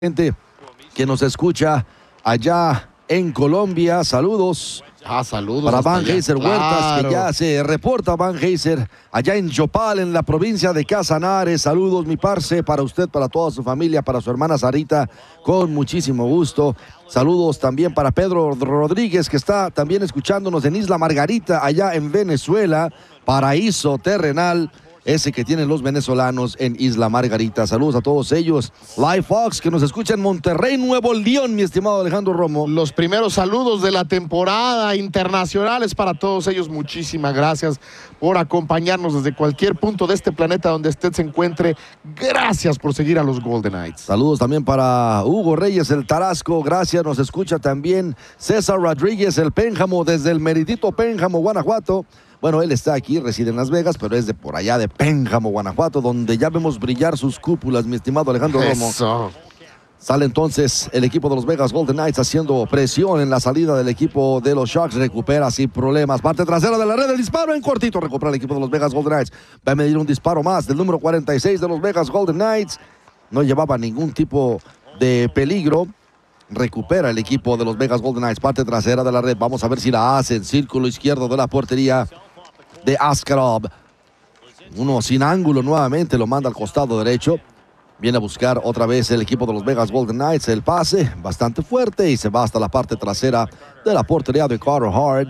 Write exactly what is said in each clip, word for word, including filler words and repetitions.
gente que nos escucha allá en Colombia. Saludos. Ah, saludos. Para Van Heiser claro. Huertas, que ya se reporta Van Heiser allá en Yopal, en la provincia de Casanares. Saludos, mi parce, para usted, para toda su familia, para su hermana Sarita, con muchísimo gusto. Saludos también para Pedro Rodríguez, que está también escuchándonos en Isla Margarita, allá en Venezuela, paraíso terrenal, ese que tienen los venezolanos en Isla Margarita. Saludos a todos ellos. Live Fox, que nos escucha en Monterrey, Nuevo León, mi estimado Alejandro Romo. Los primeros saludos de la temporada internacionales para todos ellos. Muchísimas gracias por acompañarnos desde cualquier punto de este planeta donde usted se encuentre. Gracias por seguir a los Golden Knights. Saludos también para Hugo Reyes, el Tarasco. Gracias. Nos escucha también César Rodríguez, el Pénjamo, desde el meridito Pénjamo, Guanajuato. Bueno, él está aquí, reside en Las Vegas, pero es de por allá de Pénjamo, Guanajuato, donde ya vemos brillar sus cúpulas, mi estimado Alejandro Romo. Eso. Sale entonces el equipo de los Vegas Golden Knights haciendo presión en la salida del equipo de los Sharks. Recupera sin problemas. Parte trasera de la red, el disparo en cortito. Recupera el equipo de los Vegas Golden Knights. Va a medir un disparo más del número cuarenta y seis de los Vegas Golden Knights. No llevaba ningún tipo de peligro. Recupera el equipo de los Vegas Golden Knights. Parte trasera de la red. Vamos a ver si la hace en círculo izquierdo de la portería de Askarov. Uno sin ángulo nuevamente, lo manda al costado derecho. Viene a buscar otra vez el equipo de los Vegas Golden Knights. El pase bastante fuerte y se va hasta la parte trasera de la portería de Carter Hart.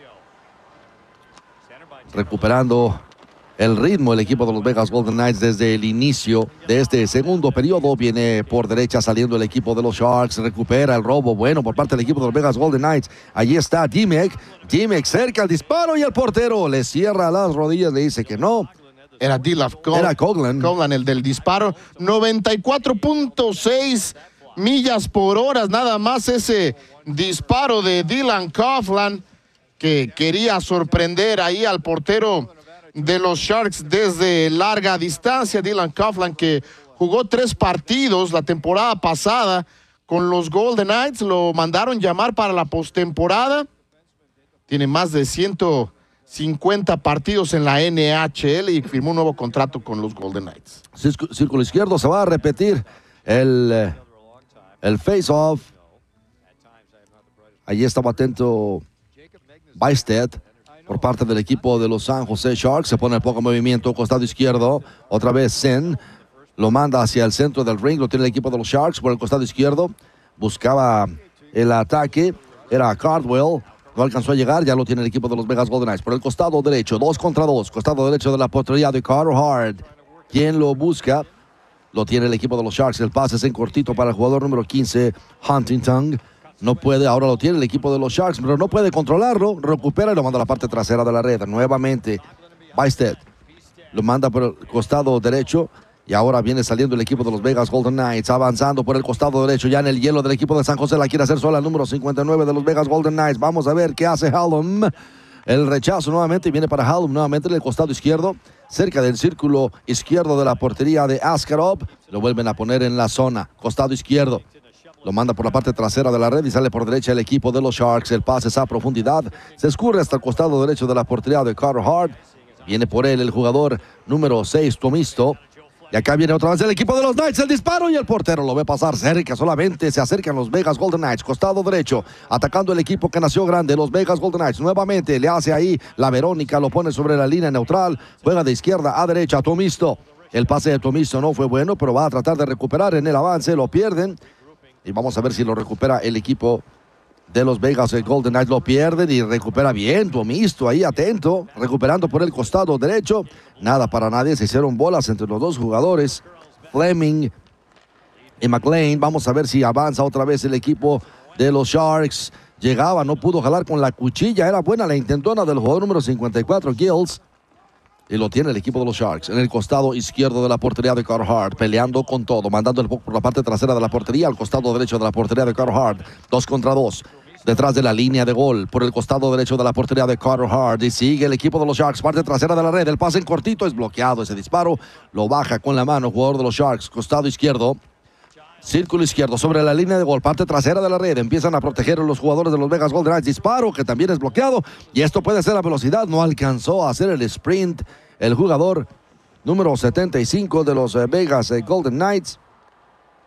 Recuperando el ritmo el equipo de los Vegas Golden Knights desde el inicio de este segundo periodo. Viene por derecha saliendo el equipo de los Sharks. Recupera el robo bueno por parte del equipo de los Vegas Golden Knights. Allí está Dimek. Dimek cerca al disparo y el portero le cierra las rodillas. Le dice que no. Era Dylan Coghlan. Era Coghlan. Coghlan, el del disparo. noventa y cuatro punto seis millas por hora. Nada más ese disparo de Dylan Coghlan, que quería sorprender ahí al portero de los Sharks desde larga distancia. Dylan Coghlan, que jugó tres partidos la temporada pasada con los Golden Knights. Lo mandaron llamar para la postemporada. Tiene más de ciento cincuenta partidos en la N H L y firmó un nuevo contrato con los Golden Knights. Círculo izquierdo, se va a repetir el, el face-off. Allí estaba atento Bysted por parte del equipo de los San Jose Sharks. Se pone el poco movimiento, costado izquierdo. Otra vez Sen lo manda hacia el centro del ring. Lo tiene el equipo de los Sharks por el costado izquierdo. Buscaba el ataque. Era Cardwell. No alcanzó a llegar, ya lo tiene el equipo de los Vegas Golden Knights. Por el costado derecho, dos contra dos. Costado derecho de la portería de Carter Hart. ¿Quién lo busca? Lo tiene el equipo de los Sharks. El pase es en cortito para el jugador número quince, Huntington. No puede, ahora lo tiene el equipo de los Sharks, pero no puede controlarlo. Recupera y lo manda a la parte trasera de la red. Nuevamente, Bysted lo manda por el costado derecho. Y ahora viene saliendo el equipo de los Vegas Golden Knights, avanzando por el costado derecho, ya en el hielo del equipo de San José. La quiere hacer sola el número cincuenta y nueve de los Vegas Golden Knights. Vamos a ver qué hace Hallum. El rechazo nuevamente viene para Hallum, nuevamente en el costado izquierdo, cerca del círculo izquierdo de la portería de Askarov. Lo vuelven a poner en la zona, costado izquierdo. Lo manda por la parte trasera de la red y sale por derecha el equipo de los Sharks. El pase es a profundidad, se escurre hasta el costado derecho de la portería de Carter Hart. Viene por él el jugador número seis, Tomisto. Y acá viene otra vez el equipo de los Knights, el disparo y el portero lo ve pasar cerca, solamente se acercan los Vegas Golden Knights, costado derecho, atacando el equipo que nació grande, los Vegas Golden Knights. Nuevamente le hace ahí la Verónica, lo pone sobre la línea neutral, juega de izquierda a derecha, Tomisto. El pase de Tomisto no fue bueno, pero va a tratar de recuperar en el avance, lo pierden. Y vamos a ver si lo recupera el equipo de los Vegas Golden Knights. Lo pierden y recupera bien Tomisto ahí atento, recuperando por el costado derecho. Nada para nadie, se hicieron bolas entre los dos jugadores, Fleming y McLean. Vamos a ver si avanza otra vez el equipo de los Sharks. Llegaba, no pudo jalar con la cuchilla, era buena la intentona del jugador número cincuenta y cuatro, Gills. Y lo tiene el equipo de los Sharks en el costado izquierdo de la portería de Carter Hart, peleando con todo, mandando el puck por la parte trasera de la portería, al costado derecho de la portería de Carter Hart. Dos contra dos. Detrás de la línea de gol, por el costado derecho de la portería de Carter Hart. Y sigue el equipo de los Sharks, parte trasera de la red. El pase en cortito es bloqueado. Ese disparo lo baja con la mano, jugador de los Sharks, costado izquierdo. Círculo izquierdo sobre la línea de gol, parte trasera de la red. Empiezan a proteger a los jugadores de los Vegas Golden Knights. Disparo que también es bloqueado. Y esto puede ser la velocidad. No alcanzó a hacer el sprint el jugador número setenta y cinco de los Vegas Golden Knights.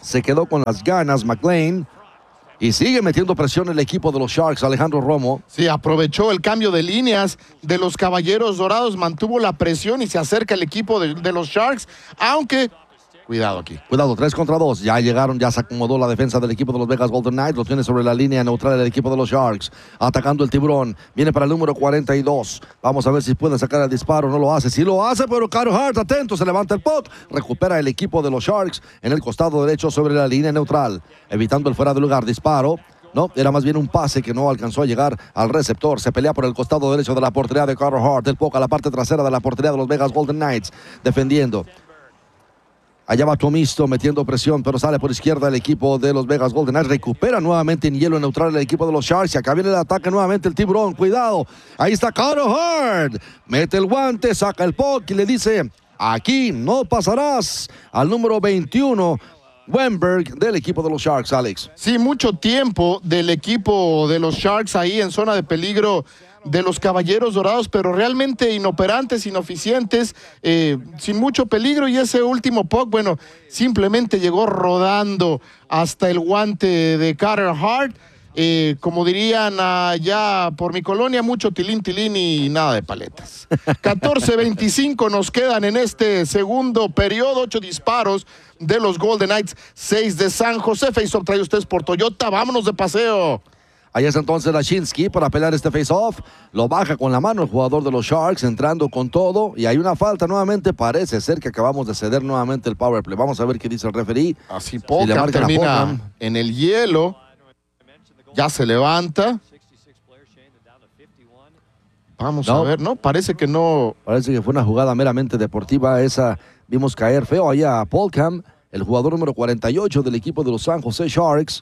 se quedó con las ganas McLean y sigue metiendo presión el equipo de los Sharks, Alejandro Romo. Sí, aprovechó el cambio de líneas de los Caballeros Dorados, mantuvo la presión y se acerca el equipo de, de los Sharks, aunque... Cuidado aquí. Cuidado, tres contra dos. Ya llegaron, ya se acomodó la defensa del equipo de los Vegas Golden Knights. Lo tiene sobre la línea neutral del equipo de los Sharks. Atacando el tiburón. Viene para el número cuarenta y dos. Vamos a ver si puede sacar el disparo. No lo hace. Sí lo hace, pero Carter Hart, atento, se levanta el pot. Recupera el equipo de los Sharks en el costado derecho sobre la línea neutral. Evitando el fuera de lugar. Disparo. No, era más bien un pase que no alcanzó a llegar al receptor. Se pelea por el costado derecho de la portería de Carter Hart. El poco a la parte trasera de la portería de los Vegas Golden Knights. Defendiendo. Allá va Tomisto metiendo presión, pero sale por izquierda el equipo de los Vegas Golden Knights. Recupera nuevamente en hielo neutral el equipo de los Sharks. Y acá viene el ataque nuevamente el tiburón. Cuidado. Ahí está Carter Hart. Mete el guante, saca el puck y le dice, aquí no pasarás. Al número veintiuno, Wennberg del equipo de los Sharks, Alex. Sí, mucho tiempo del equipo de los Sharks ahí en zona de peligro de los Caballeros Dorados, pero realmente inoperantes, ineficientes, eh, sin mucho peligro, y ese último puck, bueno, simplemente llegó rodando hasta el guante de Carter Hart. Eh, como dirían allá por mi colonia, mucho tilín, tilín y nada de paletas. catorce veinticinco nos quedan en este segundo periodo, ocho disparos de los Golden Knights, seis de San José. Face-off trae ustedes por Toyota, vámonos de paseo. Ahí es entonces Lashinsky para pelear este face-off. Lo baja con la mano el jugador de los Sharks, entrando con todo. Y hay una falta nuevamente. Parece ser que acabamos de ceder nuevamente el power play. Vamos a ver qué dice el referee. Así Pokham si termina en el hielo. Ya se levanta. Vamos no. a ver, ¿no? Parece que no. Parece que fue una jugada meramente deportiva. Esa vimos caer feo allá a Pokham, el jugador número cuarenta y ocho del equipo de los San José Sharks.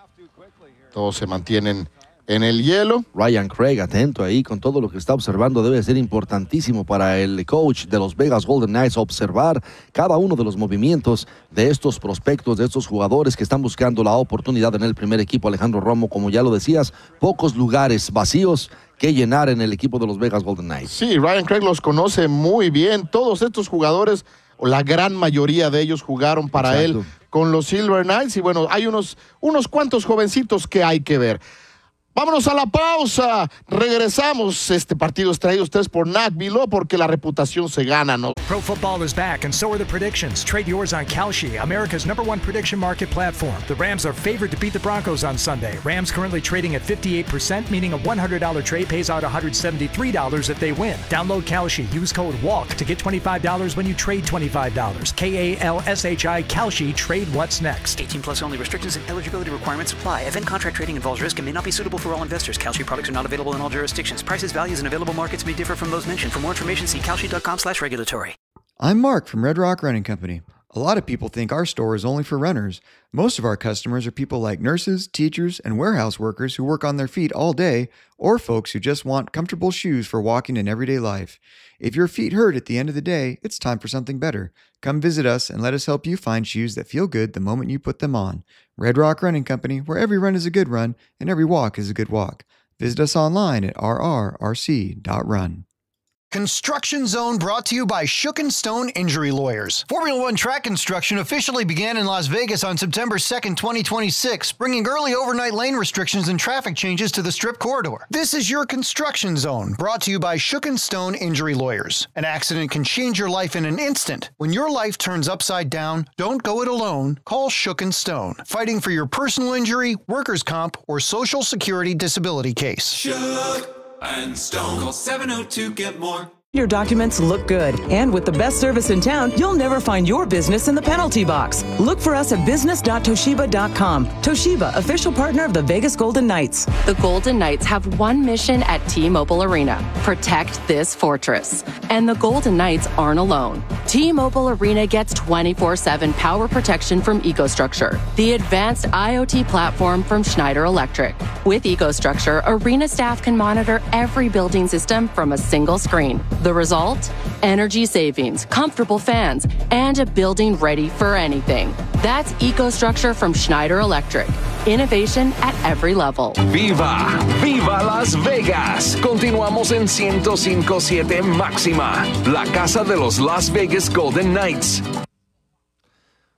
Todos se mantienen en el hielo. Ryan Craig, atento ahí con todo lo que está observando. Debe ser importantísimo para el coach de los Vegas Golden Knights observar cada uno de los movimientos de estos prospectos, de estos jugadores que están buscando la oportunidad en el primer equipo. Alejandro Romo, como ya lo decías, pocos lugares vacíos que llenar en el equipo de los Vegas Golden Knights. Sí, Ryan Craig los conoce muy bien. Todos estos jugadores, o la gran mayoría de ellos, jugaron para Exacto. él con los Silver Knights, y bueno, hay unos, unos cuantos jovencitos que hay que ver. Vámonos a la pausa, regresamos. Este partido es traído a ustedes por N A C Below, porque la reputación se gana, ¿no? Pro football is back, and so are the predictions. Trade yours on Kalshi, America's number one prediction market platform. The Rams are favored to beat the Broncos on Sunday. Rams currently trading at fifty-eight percent, meaning a one hundred dollars trade pays out one hundred seventy-three dollars if they win. Download Kalshi, use code WALK to get twenty-five dollars when you trade twenty-five dollars. K A L S H I, Kalshi, trade what's next. eighteen plus only. Restrictions and eligibility requirements apply. Event contract trading involves risk and may not be suitable for all investors. Kalshi products are not available in all jurisdictions. Prices, values, and available markets may differ from those mentioned. For more information, see kalshi.com slash regulatory. I'm Mark from Red Rock Running Company. A lot of people think our store is only for runners. Most of our customers are people like nurses, teachers, and warehouse workers who work on their feet all day, or folks who just want comfortable shoes for walking in everyday life. If your feet hurt at the end of the day, it's time for something better. Come visit us and let us help you find shoes that feel good the moment you put them on. Red Rock Running Company, where every run is a good run and every walk is a good walk. Visit us online at r r r c dot run. Construction Zone brought to you by Shook and Stone Injury Lawyers. Formula One track construction officially began in Las Vegas on September second, twenty twenty-six, bringing early overnight lane restrictions and traffic changes to the Strip corridor. This is your Construction Zone, brought to you by Shook and Stone Injury Lawyers. An accident can change your life in an instant. When your life turns upside down, don't go it alone. Call Shook and Stone, fighting for your personal injury, workers' comp, or Social Security disability case. Shook and Stone. Call seven oh two, get more. Your documents look good, and with the best service in town, you'll never find your business in the penalty box. Look for us at business dot toshiba dot com. Toshiba, official partner of the Vegas Golden Knights. The Golden Knights have one mission at T-Mobile Arena: protect this fortress. And the Golden Knights aren't alone. T-Mobile Arena gets twenty-four seven power protection from EcoStruxure, the advanced IoT platform from Schneider Electric. With EcoStruxure, Arena staff can monitor every building system from a single screen. The result? Energy savings, comfortable fans, and a building ready for anything. That's EcoStruxure from Schneider Electric. Innovation at every level. ¡Viva! ¡Viva Las Vegas! Continuamos en ciento cinco punto siete Máxima, la casa de los Las Vegas Golden Knights.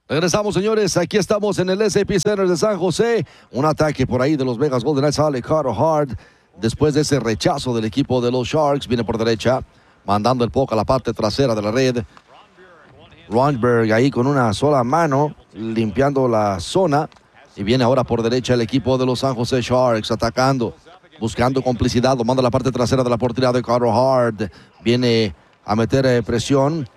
Regresamos, señores. Aquí estamos en el S A P Center de San José. Un ataque por ahí de los Vegas Golden Knights. Sale Carter Hart. Después de ese rechazo del equipo de los Sharks, viene por derecha, mandando el puck a la parte trasera de la red. Rondberg ahí con una sola mano, limpiando la zona. Y viene ahora por derecha el equipo de los San José Sharks, atacando, buscando complicidad. Lo manda a la parte trasera de la portería de Carter Hart. Viene a meter eh, presión.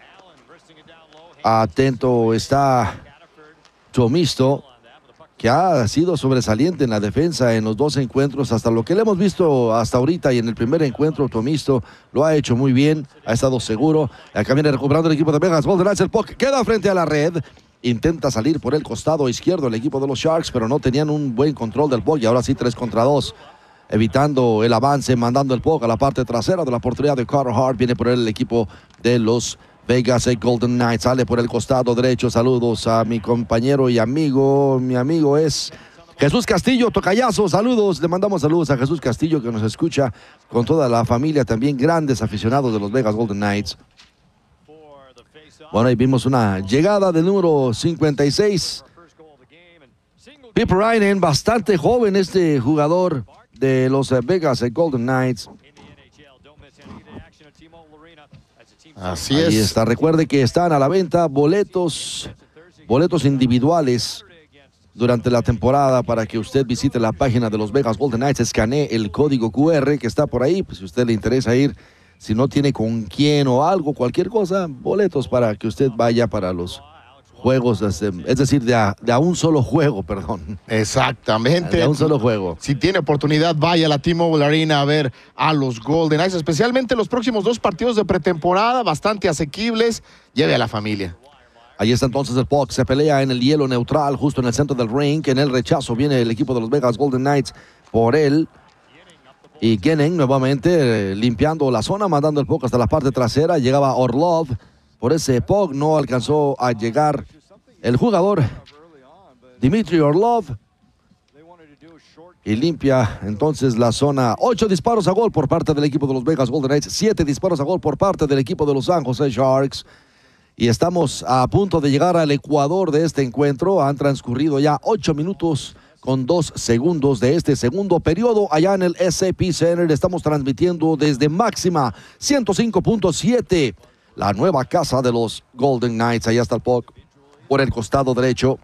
Atento está Tomisto, que ha sido sobresaliente en la defensa en los dos encuentros. Hasta lo que le hemos visto hasta ahorita y en el primer encuentro, Tomisto lo ha hecho muy bien, ha estado seguro. Acá viene recuperando el equipo de Vegas Golden Knights. El puck queda frente a la red. Intenta salir por el costado izquierdo el equipo de los Sharks, pero no tenían un buen control del puck y ahora sí tres contra dos. Evitando el avance, mandando el puck a la parte trasera de la portería de Carter Hart. Viene por él el equipo de los Vegas Golden Knights. Sale por el costado derecho. Saludos a mi compañero y amigo. Mi amigo es Jesús Castillo, tocayazo. Saludos. Le mandamos saludos a Jesús Castillo, que nos escucha con toda la familia. También grandes aficionados de los Vegas Golden Knights. Bueno, ahí vimos una llegada del número cincuenta y seis. Pip Reinen, bastante joven este jugador de los Vegas Golden Knights. Así Ahí es. está. Recuerde que están a la venta boletos, boletos individuales durante la temporada para que usted visite la página de los Vegas Golden Knights, escanee el código Q R que está por ahí. Pues si a usted le interesa ir, si no tiene con quién o algo, cualquier cosa, boletos para que usted vaya para los juegos, es decir, de a, de a un solo juego, perdón. Exactamente. De a un solo juego. Si tiene oportunidad, vaya a la T-Mobile Arena a ver a los Golden Knights, especialmente los próximos dos partidos de pretemporada, bastante asequibles. Lleve a la familia. Ahí está entonces el puck, se pelea en el hielo neutral, justo en el centro del ring. En el rechazo viene el equipo de los Vegas Golden Knights por él. Y Genning nuevamente eh, limpiando la zona, mandando el puck hasta la parte trasera. Llegaba Orlov por ese puck, no alcanzó a llegar el jugador Dmitry Orlov. Y limpia entonces la zona. Ocho disparos a gol por parte del equipo de los Vegas Golden Knights. Siete disparos a gol por parte del equipo de los San Jose Sharks. Y estamos a punto de llegar al ecuador de este encuentro. Han transcurrido ya ocho minutos con dos segundos de este segundo periodo allá en el S A P Center. Estamos transmitiendo desde Máxima ciento cinco punto siete, la nueva casa de los Golden Knights. Allá está el puck por el costado derecho.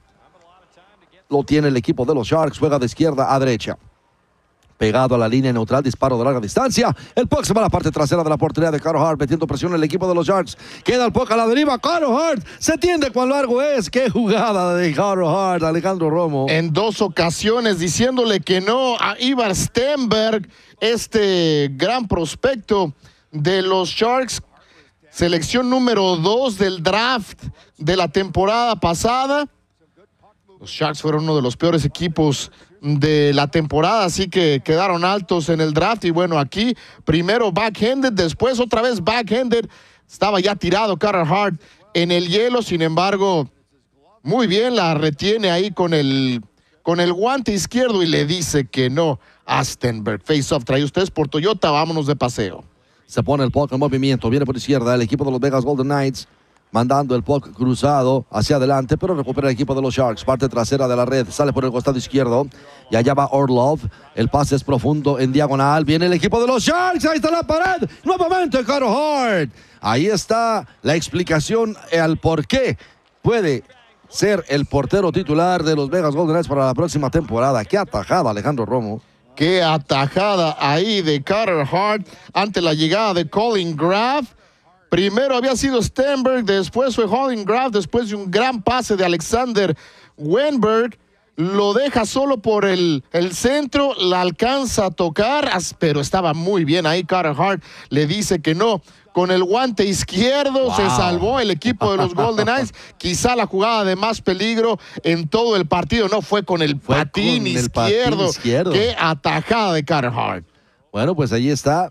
Lo tiene el equipo de los Sharks. Juega de izquierda a derecha. Pegado a la línea neutral, disparo de larga distancia. El puck se va a la parte trasera de la portería de Carter Hart, metiendo presión en el equipo de los Sharks. Queda el puck a la deriva. Carter Hart se tiende cuán largo es. ¡Qué jugada de Carter Hart, Alejandro Romo! En dos ocasiones diciéndole que no a Ivar Stenberg, este gran prospecto de los Sharks. Selección número dos del draft de la temporada pasada. Los Sharks fueron uno de los peores equipos de la temporada, así que quedaron altos en el draft. Y bueno, aquí primero backhanded, después otra vez backhanded. Estaba ya tirado Carter Hart en el hielo, sin embargo, muy bien, la retiene ahí con el, con el guante izquierdo y le dice que no a Stenberg. Face off, trae ustedes por Toyota, vámonos de paseo. Se pone el puck en movimiento, viene por izquierda el equipo de los Vegas Golden Knights, mandando el puck cruzado hacia adelante, pero recupera el equipo de los Sharks, parte trasera de la red, sale por el costado izquierdo, y allá va Orlov, el pase es profundo en diagonal, viene el equipo de los Sharks, ahí está la pared, nuevamente Carter Hart. Ahí está la explicación al por qué puede ser el portero titular de los Vegas Golden Knights para la próxima temporada. Qué atajada, Alejandro Romo. Qué atajada ahí de Carter Hart ante la llegada de Colin Graf. Primero había sido Stenberg, después fue Colin Graf, después de un gran pase de Alexander Wenberg. Lo deja solo por el, el centro, la alcanza a tocar, pero estaba muy bien ahí. Carter Hart le dice que no. Con el guante izquierdo wow. se salvó el equipo de los Golden Knights. Quizá la jugada de más peligro en todo el partido no fue con el, fue patín, con izquierdo. el patín izquierdo. Qué atajada de Carter Hart. Bueno, pues ahí está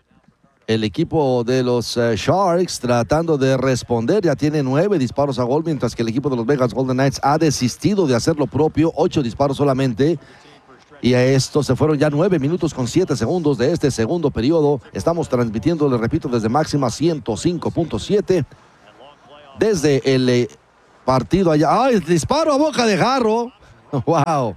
el equipo de los uh, Sharks tratando de responder. Ya tiene nueve disparos a gol, mientras que el equipo de los Vegas Golden Knights ha desistido de hacer lo propio. Ocho disparos solamente. Y a esto se fueron ya nueve minutos con siete segundos de este segundo periodo. Estamos transmitiendo, les repito, desde Máxima ciento cinco punto siete. Desde el eh, partido allá. ¡Ay, disparo a boca de jarro! ¡Wow!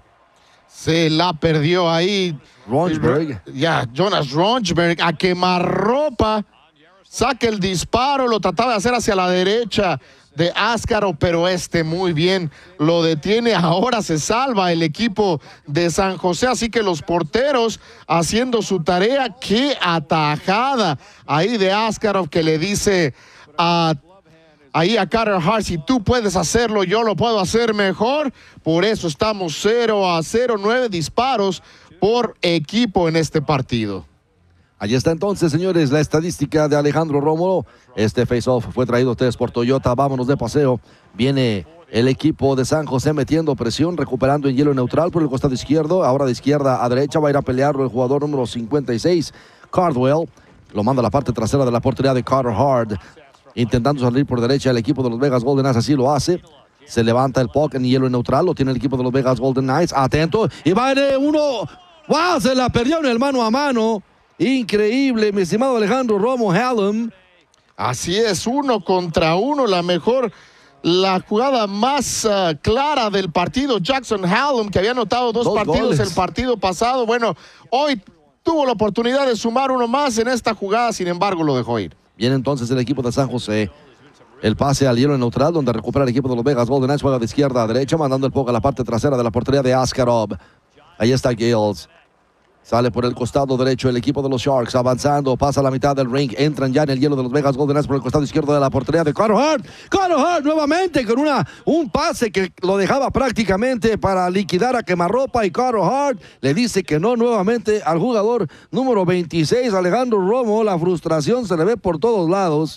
Se la perdió ahí. Ronsberg. Ya, Jonas Ronsberg a quemarropa. Saca el disparo, lo trataba de hacer hacia la derecha de Askarov, pero este muy bien lo detiene. Ahora se salva el equipo de San José, así que los porteros haciendo su tarea. Qué atajada ahí de Askarov, que le dice a ahí a Carter Hart: si tú puedes hacerlo, yo lo puedo hacer mejor. Por eso estamos cero a cero, nueve disparos por equipo en este partido. Allí está entonces, señores, la estadística de Alejandro Romo. Este face-off fue traído a ustedes por Toyota. Vámonos de paseo. Viene el equipo de San José metiendo presión, recuperando en hielo neutral por el costado izquierdo. Ahora de izquierda a derecha va a ir a pelearlo el jugador número cincuenta y seis, Cardwell. Lo manda a la parte trasera de la portería de Carter Hart. Intentando salir por derecha el equipo de los Vegas Golden Knights, así lo hace. Se levanta el puck en hielo neutral, lo tiene el equipo de los Vegas Golden Knights. Atento, y va de uno. ¡Wow! Se la perdió en el mano a mano. Increíble, mi estimado Alejandro Romo Hallam. Así es, uno contra uno, la mejor, la jugada más uh, clara del partido. Jackson Hallam, que había anotado dos, dos partidos goles. El partido pasado. Bueno, hoy tuvo la oportunidad de sumar uno más en esta jugada, sin embargo lo dejó ir. Viene entonces el equipo de San José. El pase al hielo neutral, donde recupera el equipo de los Vegas Golden Knights. Juega de izquierda a derecha, mandando el puck a la parte trasera de la portería de Askarov. Ahí está Gales. Sale por el costado derecho el equipo de los Sharks, avanzando, pasa a la mitad del ring, entran ya en el hielo de los Vegas Golden Knights por el costado izquierdo de la portería de Carter Hart. Carter Hart nuevamente con una, un pase que lo dejaba prácticamente para liquidar a quemarropa, y Carter Hart le dice que no nuevamente al jugador número veintiséis, Alejandro Romo. La frustración se le ve por todos lados.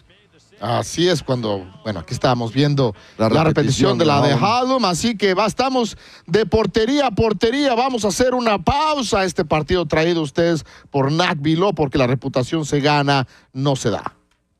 Así es, cuando, bueno, aquí estábamos viendo la, la repetición, repetición de la de Hallam, así que va, estamos de portería a portería. Vamos a hacer una pausa. Este partido traído a ustedes por N A C Below, porque la reputación se gana, no se da.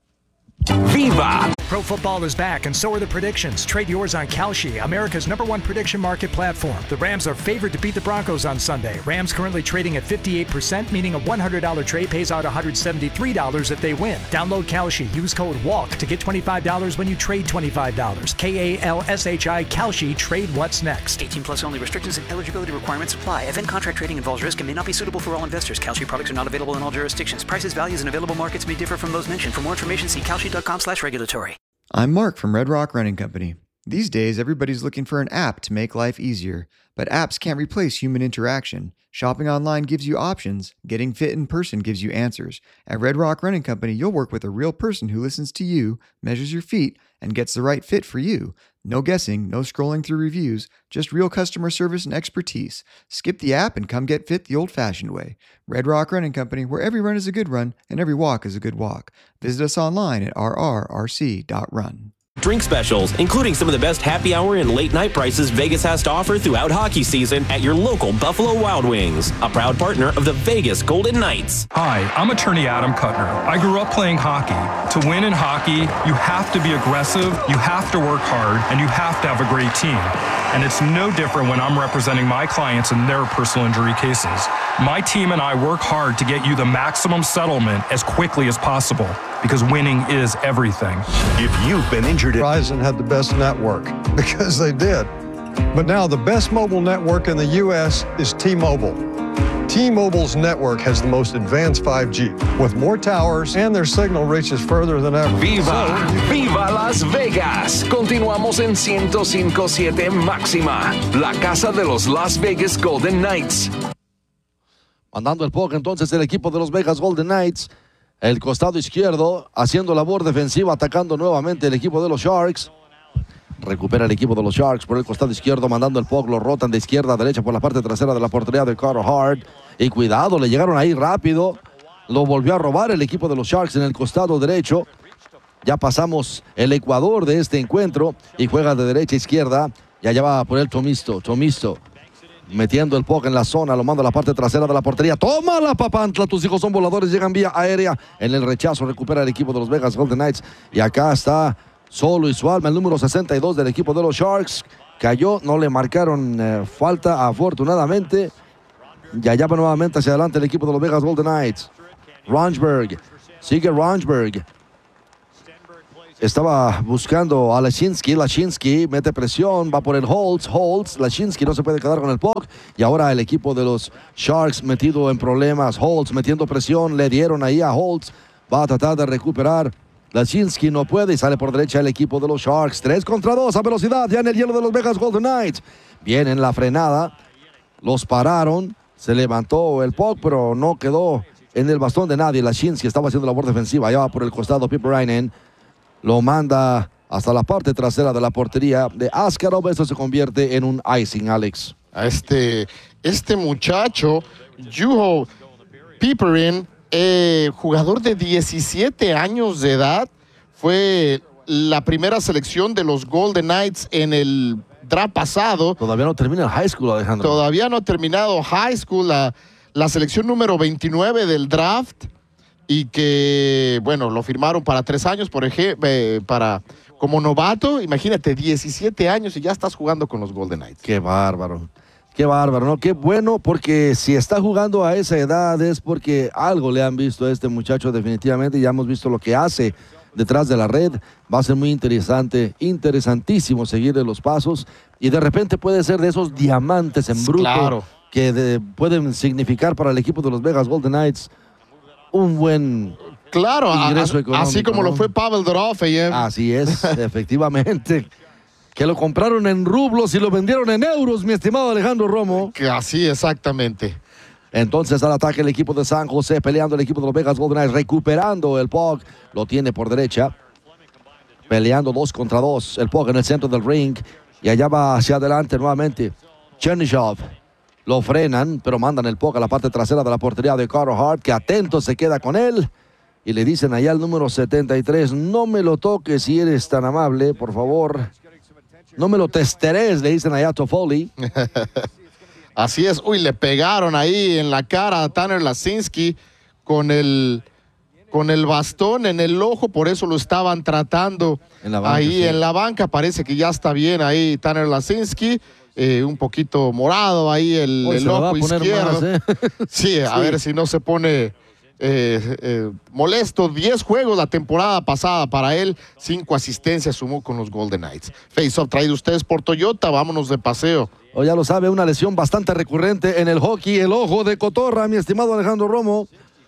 ¡Viva! Pro football is back, and so are the predictions. Trade yours on Kalshi, America's number one prediction market platform. The Rams are favored to beat the Broncos on Sunday. Rams currently trading at fifty-eight percent, meaning a one hundred dollars trade pays out one hundred seventy-three dollars if they win. Download Kalshi. Use code WALK to get twenty-five dollars when you trade twenty-five dollars. K A L S H I, Kalshi. Trade what's next. eighteen plus only. Restrictions and eligibility requirements apply. Event contract trading involves risk and may not be suitable for all investors. Kalshi products are not available in all jurisdictions. Prices, values, and available markets may differ from those mentioned. For more information, see kalshi.com slash regulatory. I'm Mark from Red Rock Running Company. These days, everybody's looking for an app to make life easier, but apps can't replace human interaction. Shopping online gives you options. Getting fit in person gives you answers. At Red Rock Running Company, you'll work with a real person who listens to you, measures your feet, and gets the right fit for you. No guessing, no scrolling through reviews, just real customer service and expertise. Skip the app and come get fit the old-fashioned way. Red Rock Running Company, where every run is a good run and every walk is a good walk. Visit us online at r r r c dot run. Drink specials, including some of the best happy hour and late night prices Vegas has to offer throughout hockey season at your local Buffalo Wild Wings, a proud partner of the Vegas Golden Knights. Hi, I'm attorney Adam Kuttner. I grew up playing hockey. To win in hockey, you have to be aggressive, you have to work hard, and you have to have a great team. And it's no different when I'm representing my clients in their personal injury cases. My team and I work hard to get you the maximum settlement as quickly as possible, because winning is everything. If you've been injured, Verizon had the best network, because they did. But now the best mobile network in the U S is T-Mobile. T-Mobile's network has the most advanced five G, with more towers, and their signal reaches further than ever. ¡Viva! So, ¡Viva Las Vegas! Continuamos en ciento cinco punto siete Máxima, la casa de los Las Vegas Golden Knights. Mandando el puck entonces el equipo de los Vegas Golden Knights. El costado izquierdo haciendo labor defensiva, atacando nuevamente el equipo de los Sharks. Recupera el equipo de los Sharks por el costado izquierdo, mandando el puck, lo rotan de izquierda a derecha por la parte trasera de la portería de Carter Hart. Y cuidado, le llegaron ahí rápido. Lo volvió a robar el equipo de los Sharks en el costado derecho. Ya pasamos el ecuador de este encuentro y juega de derecha a izquierda. Y allá va por el Tomisto, Tomisto. Metiendo el puck en la zona, lo manda a la parte trasera de la portería. ¡Toma la Papantla! Tus hijos son voladores, llegan vía aérea. En el rechazo recupera el equipo de los Vegas Golden Knights. Y acá está solo y su alma, el número sesenta y dos del equipo de los Sharks. Cayó, no le marcaron eh, falta, afortunadamente. Y allá va nuevamente hacia adelante el equipo de los Vegas Golden Knights. Ronsberg, sigue Ronsberg. estaba buscando a Lashinsky. Lashinsky mete presión, va por el Holtz. Holtz, Lashinsky no se puede quedar con el puck. Y ahora el equipo de los Sharks metido en problemas. Holtz metiendo presión, le dieron ahí a Holtz. Va a tratar de recuperar. Lashinsky no puede y sale por derecha el equipo de los Sharks. Tres contra dos a velocidad ya en el hielo de los Vegas Golden Knights. Viene en la frenada. Los pararon. Se levantó el puck, pero no quedó en el bastón de nadie. Lashinsky estaba haciendo labor defensiva. Allá va por el costado Pipperainen. Lo manda hasta la parte trasera de la portería de Askarov. Esto se convierte en un icing, Alex. A este, este muchacho, Juho Piperin, eh, jugador de diecisiete años de edad, fue la primera selección de los Golden Knights en el draft pasado. Todavía no termina el high school, Alejandro. Todavía no ha terminado high school, la, la selección número veintinueve del draft. Y que, bueno, lo firmaron para tres años, por ejemplo, eh, para como novato. Imagínate, diecisiete años y ya estás jugando con los Golden Knights. Qué bárbaro, qué bárbaro, ¿no? Qué bueno, porque si está jugando a esa edad es porque algo le han visto a este muchacho definitivamente. Ya hemos visto lo que hace detrás de la red. Va a ser muy interesante, interesantísimo seguirle los pasos. Y de repente puede ser de esos diamantes en bruto claro. que de, pueden significar para el equipo de los Vegas Golden Knights un buen claro, ingreso a, económico. Así como ¿no? lo fue Pavel Dorofeyev. Así es, efectivamente. Que lo compraron en rublos y lo vendieron en euros, mi estimado Alejandro Romo. Que así, exactamente. Entonces al ataque el equipo de San José, peleando el equipo de los Vegas Golden Knights, recuperando el puck. Lo tiene por derecha. Peleando dos contra dos. El puck en el centro del ring. Y allá va hacia adelante nuevamente Chernyshov. Lo frenan, pero mandan el puck a la parte trasera de la portería de Carter Hart, que atento se queda con él. Y le dicen allá al número setenta y tres, no me lo toques si eres tan amable, por favor. No me lo testeres, le dicen allá a Toffoli. Así es. Uy, le pegaron ahí en la cara a Tanner Lashinsky con el, con el bastón en el ojo, por eso lo estaban tratando en la banca, ahí sí. en la banca. Parece que ya está bien ahí Tanner Lashinsky. Eh, un poquito morado ahí el, Hoy el se lo va ojo a poner izquierdo. más, ¿eh? Sí, a Sí. ver si no se pone eh, eh, molesto. diez juegos la temporada pasada para él, cinco asistencias sumó con los Golden Knights. Face-off traído ustedes por Toyota, vámonos de paseo. O ya lo sabe, una lesión bastante recurrente en el hockey, el ojo de cotorra, mi estimado Alejandro Romo.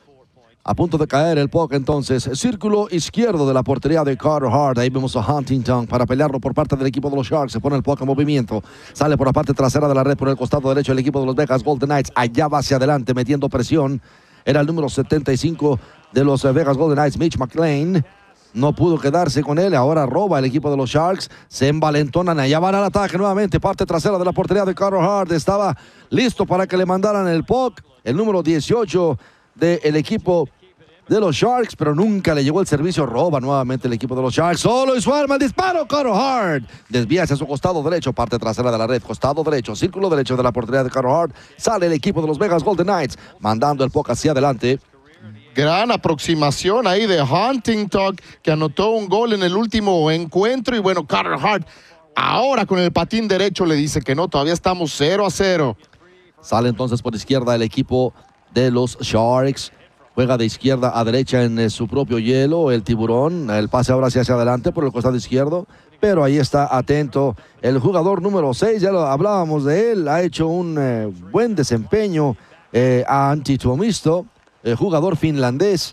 A punto de caer el puck entonces. Círculo izquierdo de la portería de Carter Hart. Ahí vemos a Huntington para pelearlo por parte del equipo de los Sharks. Se pone el puck en movimiento. Sale por la parte trasera de la red por el costado derecho el equipo de los Vegas Golden Knights. Allá va hacia adelante metiendo presión. Era el número setenta y cinco de los Vegas Golden Knights, Mitch McLean. No pudo quedarse con él. Ahora roba el equipo de los Sharks. Se envalentonan. Allá van al ataque nuevamente. Parte trasera de la portería de Carter Hart. Estaba listo para que le mandaran el puck. El número dieciocho del equipo de los Sharks, pero nunca le llegó el servicio. Roba nuevamente el equipo de los Sharks. Solo y su arma el disparo. Carter Hart desvía hacia su costado derecho. Parte trasera de la red. Costado derecho. Círculo derecho de la portería de Carter Hart. Sale el equipo de los Vegas Golden Knights. Mandando el puck hacia adelante. Gran aproximación ahí de Huntington, que anotó un gol en el último encuentro. Y bueno, Carter Hart ahora con el patín derecho le dice que no, todavía estamos cero a cero. Sale entonces por izquierda el equipo de los Sharks. Juega de izquierda a derecha en eh, su propio hielo. El tiburón, el pase ahora hacia, hacia adelante por el costado izquierdo. Pero ahí está atento el jugador número seis. Ya lo hablábamos de él. Ha hecho un eh, buen desempeño eh, a Antitomisto. El jugador finlandés.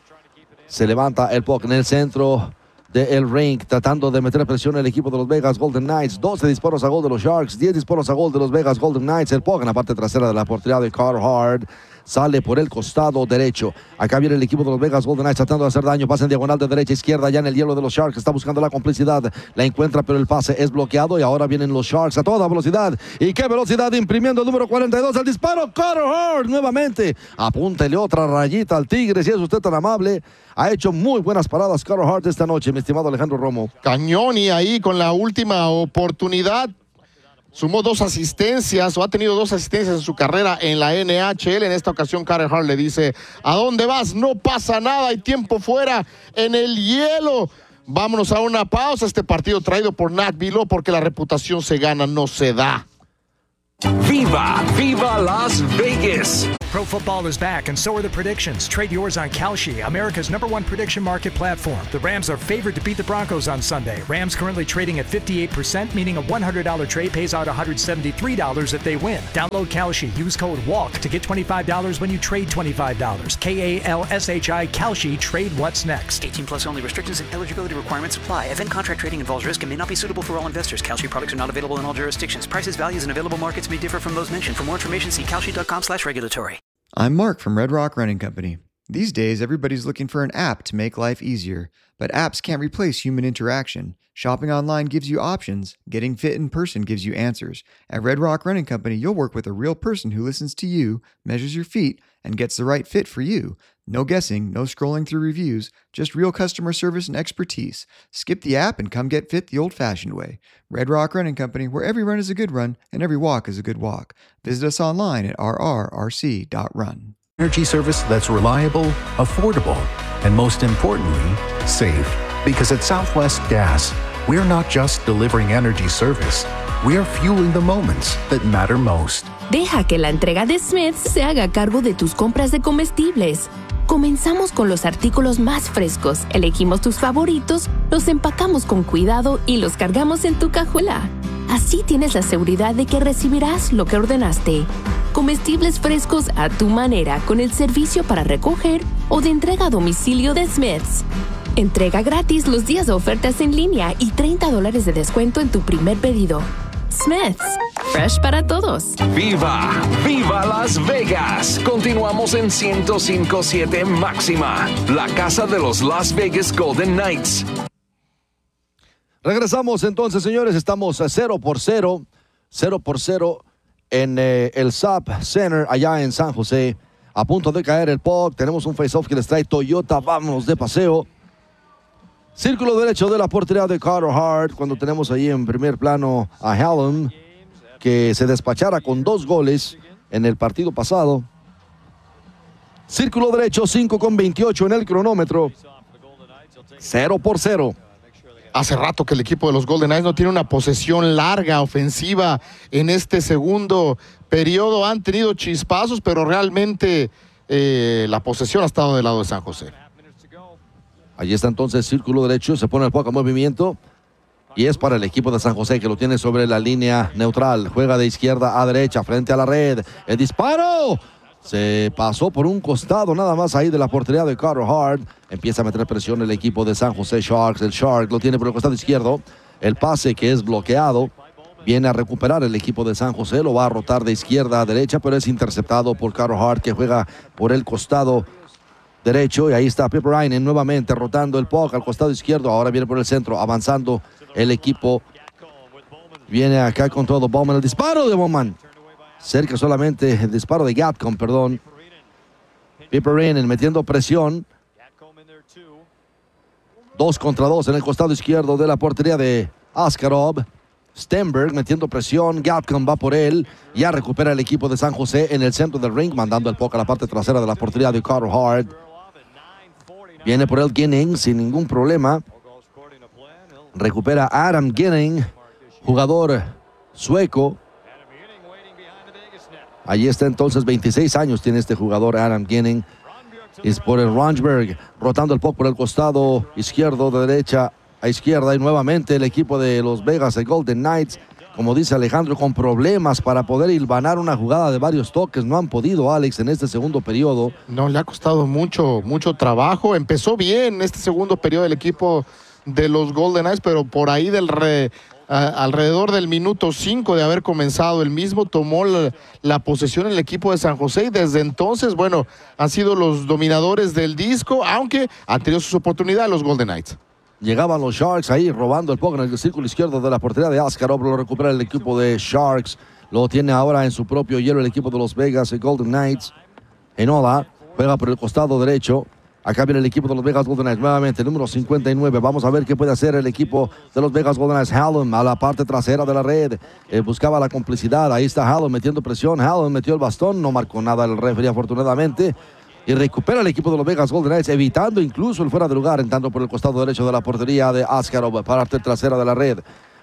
Se levanta el puck en el centro del ring, tratando de meter presión el equipo de los Vegas Golden Knights. doce disparos a gol de los Sharks, diez disparos a gol de los Vegas Golden Knights. El puck en la parte trasera de la portería de Carter Hart. Sale por el costado derecho. Acá viene el equipo de los Vegas Golden Knights tratando de hacer daño. Pasa en diagonal de derecha a izquierda. Ya en el hielo de los Sharks. Está buscando la complicidad. La encuentra, pero el pase es bloqueado. Y ahora vienen los Sharks a toda velocidad. ¿Y qué velocidad? Imprimiendo el número cuarenta y dos. El disparo. Carter Hart nuevamente. Apúntele otra rayita al Tigre, si es usted tan amable. Ha hecho muy buenas paradas Carter Hart esta noche, mi estimado Alejandro Romo. Cañoni ahí con la última oportunidad. Sumó dos asistencias o ha tenido dos asistencias en su carrera en la N H L. En esta ocasión Carter Hart le dice, ¿a dónde vas? No pasa nada, hay tiempo fuera en el hielo. Vámonos a una pausa. Este partido traído por Nat Vilo, porque la reputación se gana, no se da. ¡Viva! ¡Viva Las Vegas! Pro football is back, and so are the predictions. Trade yours on Kalshi, America's number one prediction market platform. The Rams are favored to beat the Broncos on Sunday. Rams currently trading at fifty-eight percent, meaning a one hundred dollars trade pays out one hundred seventy-three dollars if they win. Download Kalshi. Use code WALK to get twenty-five dollars when you trade twenty-five dollars. K A L S H I, Kalshi. Trade what's next. eighteen plus only. Restrictions and eligibility requirements apply. Event contract trading involves risk and may not be suitable for all investors. Kalshi products are not available in all jurisdictions. Prices, values, and available markets may differ from those mentioned. For more information, see kalshi.com slash regulatory. I'm Mark from Red Rock Running Company. These days, everybody's looking for an app to make life easier, but apps can't replace human interaction. Shopping online gives you options. Getting fit in person gives you answers. At Red Rock Running Company, you'll work with a real person who listens to you, measures your feet, and gets the right fit for you. No guessing, no scrolling through reviews, just real customer service and expertise. Skip the app and come get fit the old-fashioned way. Red Rock Running Company, where every run is a good run and every walk is a good walk. Visit us online at r r r c dot run. Energy service that's reliable, affordable, and most importantly, safe. Because at Southwest Gas, we're not just delivering energy service, we're fueling the moments that matter most. Deja que la entrega de Smith's se haga cargo de tus compras de comestibles. Comenzamos con los artículos más frescos, elegimos tus favoritos, los empacamos con cuidado y los cargamos en tu cajuela. Así tienes la seguridad de que recibirás lo que ordenaste. Comestibles frescos a tu manera con el servicio para recoger o de entrega a domicilio de Smith's. Entrega gratis los días de ofertas en línea y treinta dólares de descuento en tu primer pedido. Smith's, fresh para todos. ¡Viva! ¡Viva Las Vegas! Continuamos en ciento cinco punto siete Máxima, la casa de los Las Vegas Golden Knights. Regresamos entonces, señores. Estamos cero por cero, cero por cero en eh, el S A P Center allá en San José. A punto de caer el puck. Tenemos un face-off que les trae Toyota. Vámonos de paseo. Círculo derecho de la portería de Carter Hart, cuando tenemos ahí en primer plano a Hallam, que se despachara con dos goles en el partido pasado. Círculo derecho, cinco con veintiocho en el cronómetro. cero por cero. Hace rato que el equipo de los Golden Knights no tiene una posesión larga, ofensiva en este segundo periodo. Han tenido chispazos, pero realmente eh, la posesión ha estado del lado de San José. Allí está entonces círculo derecho, se pone el puck en movimiento y es para el equipo de San José que lo tiene sobre la línea neutral. Juega de izquierda a derecha frente a la red. El disparo se pasó por un costado nada más ahí de la portería de Carter Hart. Empieza a meter presión el equipo de San José Sharks. El Shark lo tiene por el costado izquierdo. El pase que es bloqueado viene a recuperar el equipo de San José. Lo va a rotar de izquierda a derecha, pero es interceptado por Carter Hart, que juega por el costado derecho, y ahí está Pipperainen nuevamente rotando el puck al costado izquierdo. Ahora viene por el centro, avanzando el equipo. Viene acá con todo Bowman, el disparo de Bowman. Cerca solamente el disparo de Gatcom, perdón. Pipperainen metiendo presión. Dos contra dos en el costado izquierdo de la portería de Askarov. Stenberg metiendo presión, Gatcom va por él, ya recupera el equipo de San José en el centro del ring, mandando el puck a la parte trasera de la portería de Carter Hart. Viene por él Ginning sin ningún problema. Recupera Adam Ginning, jugador sueco. Allí está entonces, veintiséis años tiene este jugador Adam Ginning. Es por el Ronsberg, rotando el puck por el costado izquierdo, de derecha a izquierda, y nuevamente el equipo de los Vegas de Golden Knights, como dice Alejandro, con problemas para poder hilvanar una jugada de varios toques. No han podido, Alex, en este segundo periodo. No, le ha costado mucho, mucho trabajo. Empezó bien este segundo periodo el equipo de los Golden Knights, pero por ahí del re, a, alrededor del minuto cinco de haber comenzado el mismo, tomó la, la posesión el equipo de San José, y desde entonces, bueno, han sido los dominadores del disco, aunque han tenido sus oportunidades los Golden Knights. Llegaban los Sharks ahí robando el puck en el círculo izquierdo de la portería de Askarov. Lo recupera el equipo de Sharks. Lo tiene ahora en su propio hielo el equipo de los Vegas Golden Knights. Enola juega por el costado derecho. Acá viene el equipo de los Vegas Golden Knights nuevamente, número cincuenta y nueve. Vamos a ver qué puede hacer el equipo de los Vegas Golden Knights. Hallam a la parte trasera de la red. Eh, buscaba la complicidad. Ahí está Hallam metiendo presión. Hallam metió el bastón. No marcó nada el referee, afortunadamente. Y recupera el equipo de los Vegas Golden Knights, evitando incluso el fuera de lugar, entrando por el costado derecho de la portería de Askarov, parte trasera de la red.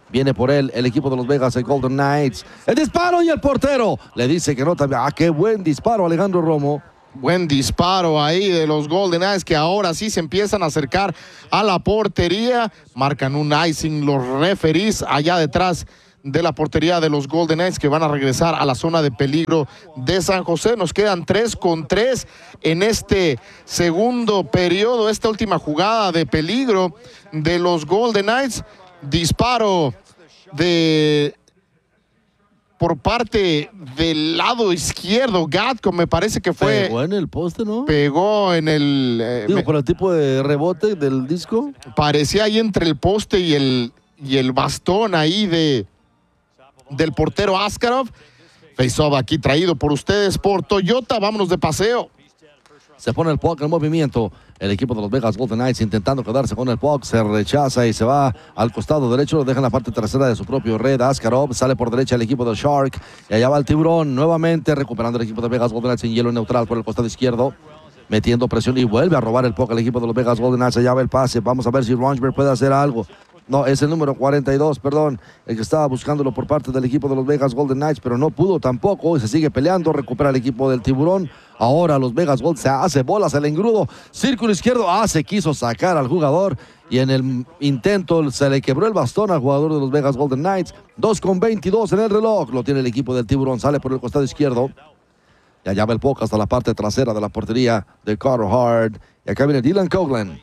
Viene por él el equipo de los Vegas, el Golden Knights. El disparo y el portero le dice que no. Ah, qué buen disparo, Alejandro Romo. Buen disparo ahí de los Golden Knights, que ahora sí se empiezan a acercar a la portería. Marcan un icing los referees allá detrás de la portería de los Golden Knights, que van a regresar a la zona de peligro de San José. Nos quedan tres con tres en este segundo periodo, esta última jugada de peligro de los Golden Knights. Disparo de por parte del lado izquierdo. Gatko me parece que fue. Pegó en el poste, ¿no? Pegó en el. Eh, Digo, me, por el tipo de rebote del disco. Parecía ahí entre el poste y el, y el bastón ahí de del portero Askarov. Face-off aquí traído por ustedes por Toyota. Vámonos de paseo. Se pone el puck en movimiento. El equipo de los Vegas Golden Knights intentando quedarse con el puck. Se rechaza y se va al costado derecho. Lo deja en la parte trasera de su propio red. Askarov sale por derecha el equipo del Shark. Y allá va el Tiburón. Nuevamente recuperando el equipo de Vegas Golden Knights en hielo neutral por el costado izquierdo. Metiendo presión y vuelve a robar el puck el equipo de los Vegas Golden Knights. Allá va el pase. Vamos a ver si Ronsberg puede hacer algo. No, es el número cuarenta y dos, perdón, el que estaba buscándolo por parte del equipo de los Vegas Golden Knights, pero no pudo tampoco y se sigue peleando. Recupera el equipo del Tiburón. Ahora los Vegas Golden se hace bolas el engrudo. Círculo izquierdo. Ah, se quiso sacar al jugador y en el intento se le quebró el bastón al jugador de los Vegas Golden Knights. dos con veintidós en el reloj. Lo tiene el equipo del Tiburón. Sale por el costado izquierdo. Y allá va el puck hasta la parte trasera de la portería de Carter Hart. Y acá viene Dylan Coghlan.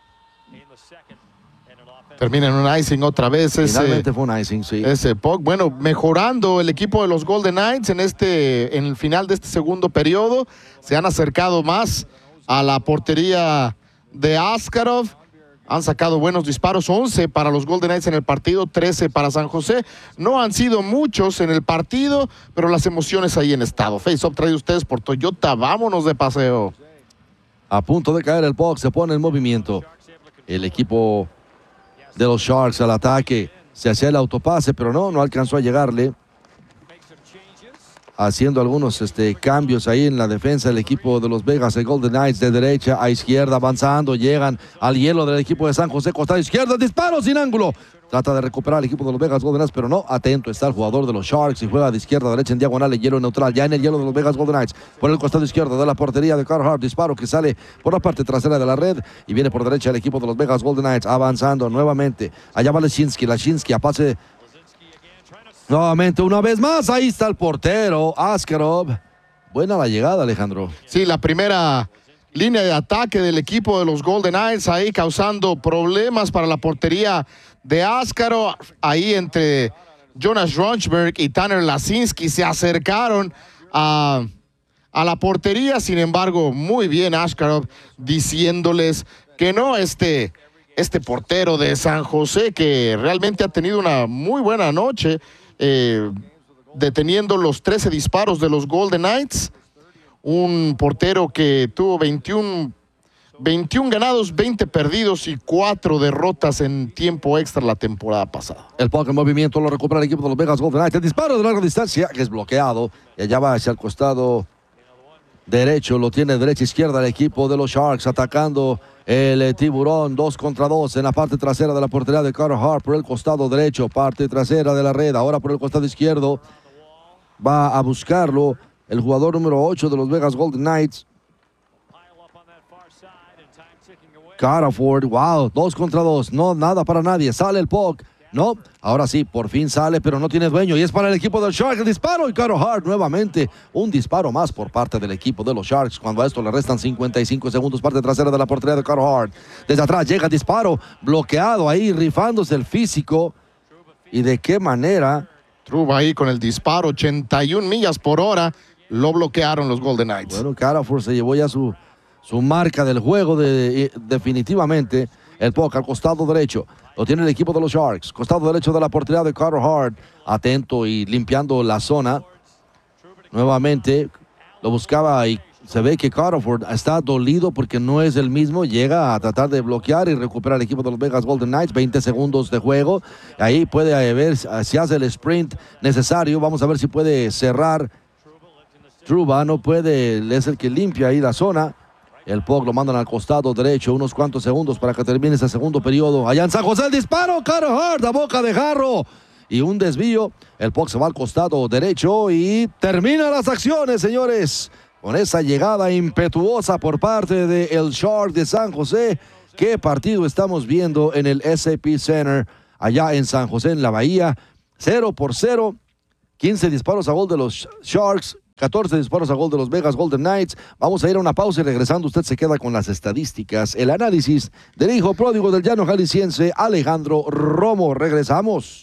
Termina en un icing otra vez. Finalmente ese, fue un icing, sí. Ese puck. Bueno, mejorando el equipo de los Golden Knights en, este, en el final de este segundo periodo. Se han acercado más a la portería de Askarov. Han sacado buenos disparos. once para los Golden Knights en el partido, trece para San José. No han sido muchos en el partido, pero las emociones ahí en estado. Face-off traído ustedes por Toyota. Vámonos de paseo. A punto de caer el puck. Se pone en movimiento. El equipo de los Sharks al ataque. Se hacía el autopase, pero no, no alcanzó a llegarle. Haciendo algunos este, cambios ahí en la defensa del equipo de los Vegas, el Golden Knights de derecha a izquierda, avanzando, llegan al hielo del equipo de San José, costado izquierda, disparo sin ángulo. Trata de recuperar el equipo de los Vegas Golden Knights, pero no, atento está el jugador de los Sharks y juega de izquierda a derecha en diagonal en hielo neutral, ya en el hielo de los Vegas Golden Knights, por el costado izquierdo de la portería de Carter Hart, disparo que sale por la parte trasera de la red y viene por derecha el equipo de los Vegas Golden Knights, avanzando nuevamente, allá va Leshinsky, Leshinsky a pase, nuevamente una vez más, ahí está el portero, Askarov, buena la llegada, Alejandro. Sí, la primera línea de ataque del equipo de los Golden Knights ahí causando problemas para la portería de Askarov, ahí entre Jonas Ronsberg y Tanner Laczynski se acercaron a, a la portería, sin embargo, muy bien Askarov diciéndoles que no, este, este portero de San José que realmente ha tenido una muy buena noche, eh, deteniendo los trece disparos de los Golden Knights, un portero que tuvo veintiún ganados, veinte perdidos y cuatro derrotas en tiempo extra la temporada pasada. El puck en movimiento lo recupera el equipo de los Vegas Golden Knights. El disparo de larga distancia que es bloqueado. Y allá va hacia el costado derecho. Lo tiene derecha izquierda el equipo de los Sharks atacando el Tiburón. Dos contra dos en la parte trasera de la portería de Carter Hart por el costado derecho. Parte trasera de la red. Ahora por el costado izquierdo. Va a buscarlo el jugador número ocho de los Vegas Golden Knights. Caraford, wow, dos contra dos, no, nada para nadie, sale el puck, no, ahora sí, por fin sale, pero no tiene dueño, y es para el equipo del Sharks, el disparo, y Carter Hart nuevamente, un disparo más por parte del equipo de los Sharks, cuando a esto le restan cincuenta y cinco segundos, parte trasera de la portería de Carter Hart, desde atrás llega el disparo, bloqueado ahí, rifándose el físico, y de qué manera. Truba ahí con el disparo, ochenta y una millas por hora, lo bloquearon los Golden Knights. Bueno, Caraford se llevó ya su... su marca del juego de, de, definitivamente. El puck al costado derecho lo tiene el equipo de los Sharks, costado derecho de la portería de Carter Hart, atento y limpiando la zona nuevamente, lo buscaba y se ve que Carterford está dolido porque no es el mismo, llega a tratar de bloquear y recuperar el equipo de los Vegas Golden Knights, veinte segundos de juego, ahí puede ver si hace el sprint necesario, vamos a ver si puede cerrar. Truba no puede, es el que limpia ahí la zona. El puck lo mandan al costado derecho, unos cuantos segundos para que termine ese segundo periodo. Allá en San José el disparo, Carter Hart a boca de jarro. Y un desvío, el puck se va al costado derecho y termina las acciones, señores. Con esa llegada impetuosa por parte del Shark de San José. ¿Qué partido estamos viendo en el S A P Center allá en San José, en la Bahía? cero por cero, quince disparos a gol de los Sharks, catorce disparos a gol de los Vegas Golden Knights. Vamos a ir a una pausa y regresando usted se queda con las estadísticas, el análisis del hijo pródigo del llano jalisciense, Alejandro Romo. Regresamos.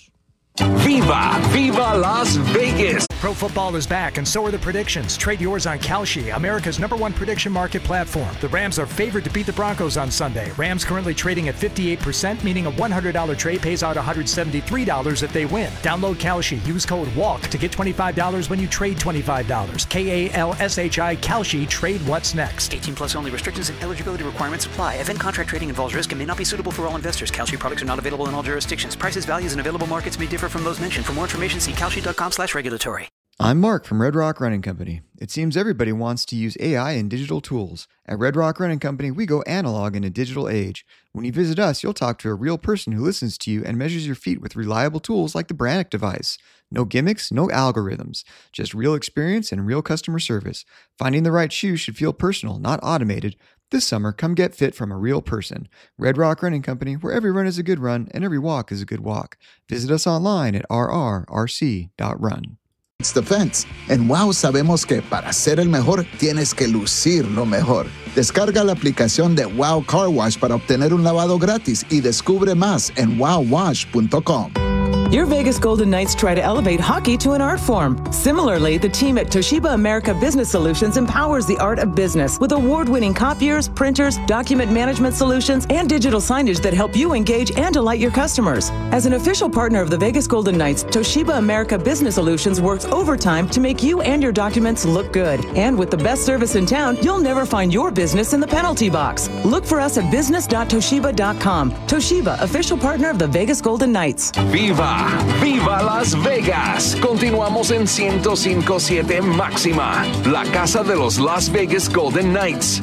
¡Viva! ¡Viva Las Vegas! Pro football is back, and so are the predictions. Trade yours on Kalshi, America's number one prediction market platform. The Rams are favored to beat the Broncos on Sunday. Rams currently trading at fifty-eight percent, meaning a one hundred dollars trade pays out one hundred seventy-three dollars if they win. Download Kalshi. Use code WALK to get twenty-five dollars when you trade twenty-five dollars. K A L S H I, Kalshi. Trade what's next. eighteen plus only. Restrictions and eligibility requirements apply. Event contract trading involves risk and may not be suitable for all investors. Kalshi products are not available in all jurisdictions. Prices, values, and available markets may differ from those mentioned. For more information, see kalshi.com slash regulatory. I'm Mark from Red Rock Running Company. It seems everybody wants to use A I and digital tools. At Red Rock Running Company, we go analog in a digital age. When you visit us, you'll talk to a real person who listens to you and measures your feet with reliable tools like the Brannock device. No gimmicks, no algorithms, just real experience and real customer service. Finding the right shoe should feel personal, not automated. This summer, come get fit from a real person. Red Rock Running Company, where every run is a good run and every walk is a good walk. Visit us online at r r r c dot run. It's the fence. En WOW sabemos que para ser el mejor tienes que lucir lo mejor. Descarga la aplicación de WOW Car Wash para obtener un lavado gratis y descubre más en wow wash punto com. Your Vegas Golden Knights try to elevate hockey to an art form. Similarly, the team at Toshiba America Business Solutions empowers the art of business with award-winning copiers, printers, document management solutions, and digital signage that help you engage and delight your customers. As an official partner of the Vegas Golden Knights, Toshiba America Business Solutions works overtime to make you and your documents look good. And with the best service in town, you'll never find your business in the penalty box. Look for us at business dot toshiba dot com. Toshiba, official partner of the Vegas Golden Knights. ¡Viva! ¡Viva Las Vegas! Continuamos en ciento cinco punto siete Máxima, la casa de los Las Vegas Golden Knights.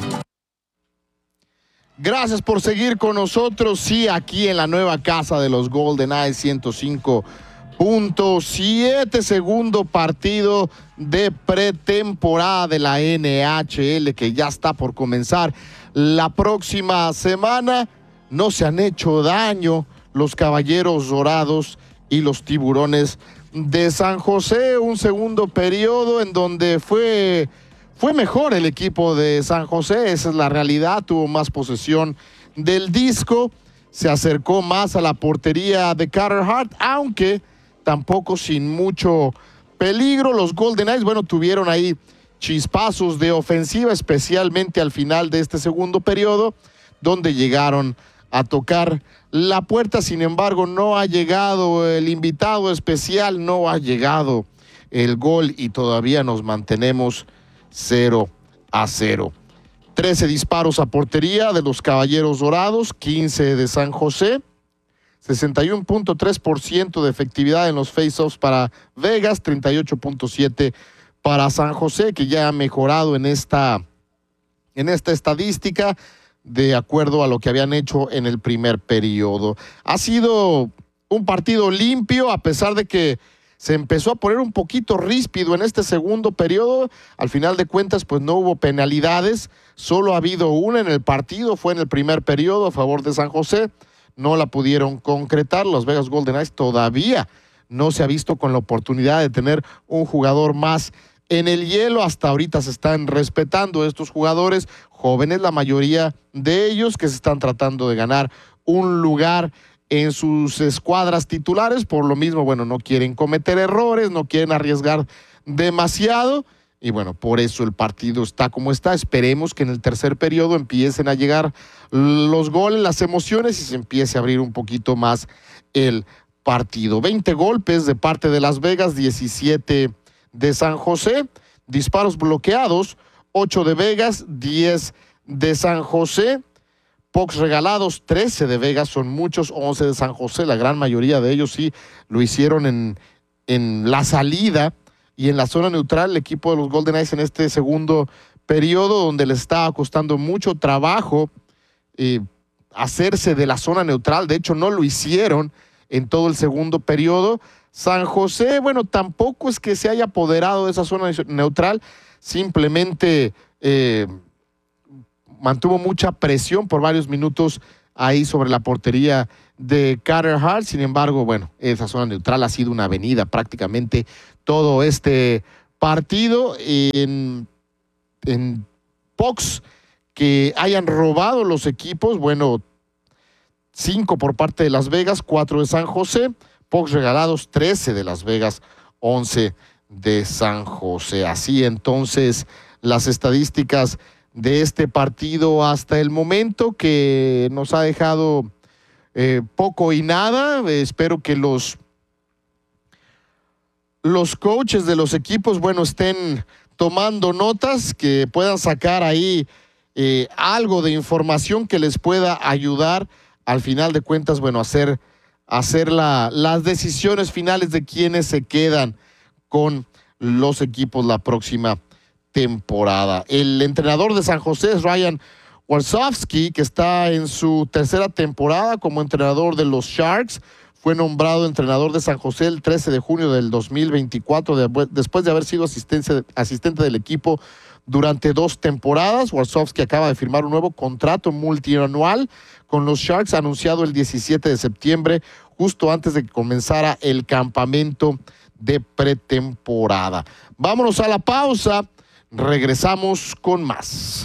Gracias por seguir con nosotros, sí, aquí en la nueva casa de los Golden Knights, ciento cinco punto siete, segundo partido de pretemporada de la N H L que ya está por comenzar la próxima semana. No se han hecho daño los Caballeros Dorados y los Tiburones de San José. Un segundo periodo en donde fue, fue mejor el equipo de San José, esa es la realidad, tuvo más posesión del disco, se acercó más a la portería de Carter Hart, aunque tampoco sin mucho peligro. Los Golden Knights, bueno, tuvieron ahí chispazos de ofensiva, especialmente al final de este segundo periodo, donde llegaron a tocar la puerta. Sin embargo, no ha llegado el invitado especial, no ha llegado el gol y todavía nos mantenemos cero a cero. trece disparos a portería de los Caballeros Dorados, quince de San José, sesenta y uno punto tres por ciento de efectividad en los face-offs para Vegas, treinta y ocho punto siete por ciento para San José, que ya ha mejorado en esta, en esta estadística, de acuerdo a lo que habían hecho en el primer periodo. Ha sido un partido limpio, a pesar de que se empezó a poner un poquito ríspido en este segundo periodo. Al final de cuentas, pues no hubo penalidades, solo ha habido una en el partido, fue en el primer periodo a favor de San José, no la pudieron concretar. Los Vegas Golden Knights todavía no se ha visto con la oportunidad de tener un jugador más en el hielo. Hasta ahorita se están respetando estos jugadores jóvenes, la mayoría de ellos, que se están tratando de ganar un lugar en sus escuadras titulares. Por lo mismo, bueno, no quieren cometer errores, no quieren arriesgar demasiado y bueno, por eso el partido está como está. Esperemos que en el tercer periodo empiecen a llegar los goles, las emociones y se empiece a abrir un poquito más el partido. veinte golpes de parte de Las Vegas, diecisiete de San José, disparos bloqueados, ocho de Vegas, diez de San José, pucks regalados, trece de Vegas, son muchos, once de San José, la gran mayoría de ellos sí lo hicieron en, en la salida y en la zona neutral. El equipo de los Golden Knights en este segundo periodo donde les estaba costando mucho trabajo eh, hacerse de la zona neutral. De hecho, no lo hicieron en todo el segundo periodo. San José, bueno, tampoco es que se haya apoderado de esa zona neutral, simplemente eh, mantuvo mucha presión por varios minutos ahí sobre la portería de Carter Hart. Sin embargo, bueno, esa zona neutral ha sido una avenida prácticamente todo este partido. En, en Pucks que hayan robado los equipos, bueno, cinco por parte de Las Vegas, cuatro de San José. Pucks regalados, trece de Las Vegas, once de San José. Así entonces las estadísticas de este partido hasta el momento, que nos ha dejado eh, poco y nada. Eh, espero que los, los coaches de los equipos, bueno, estén tomando notas, que puedan sacar ahí eh, algo de información que les pueda ayudar al final de cuentas, bueno, a hacer, a hacer la, las decisiones finales de quienes se quedan con los equipos la próxima temporada. El entrenador de San José es Ryan Warsofsky, que está en su tercera temporada como entrenador de los Sharks. Fue nombrado entrenador de San José el trece de junio del dos mil veinticuatro, de, después de haber sido asistente, asistente del equipo durante dos temporadas. Warsofsky acaba de firmar un nuevo contrato multianual con los Sharks, anunciado el diecisiete de septiembre, justo antes de que comenzara el campamento de pretemporada. Vámonos a la pausa. Regresamos con más.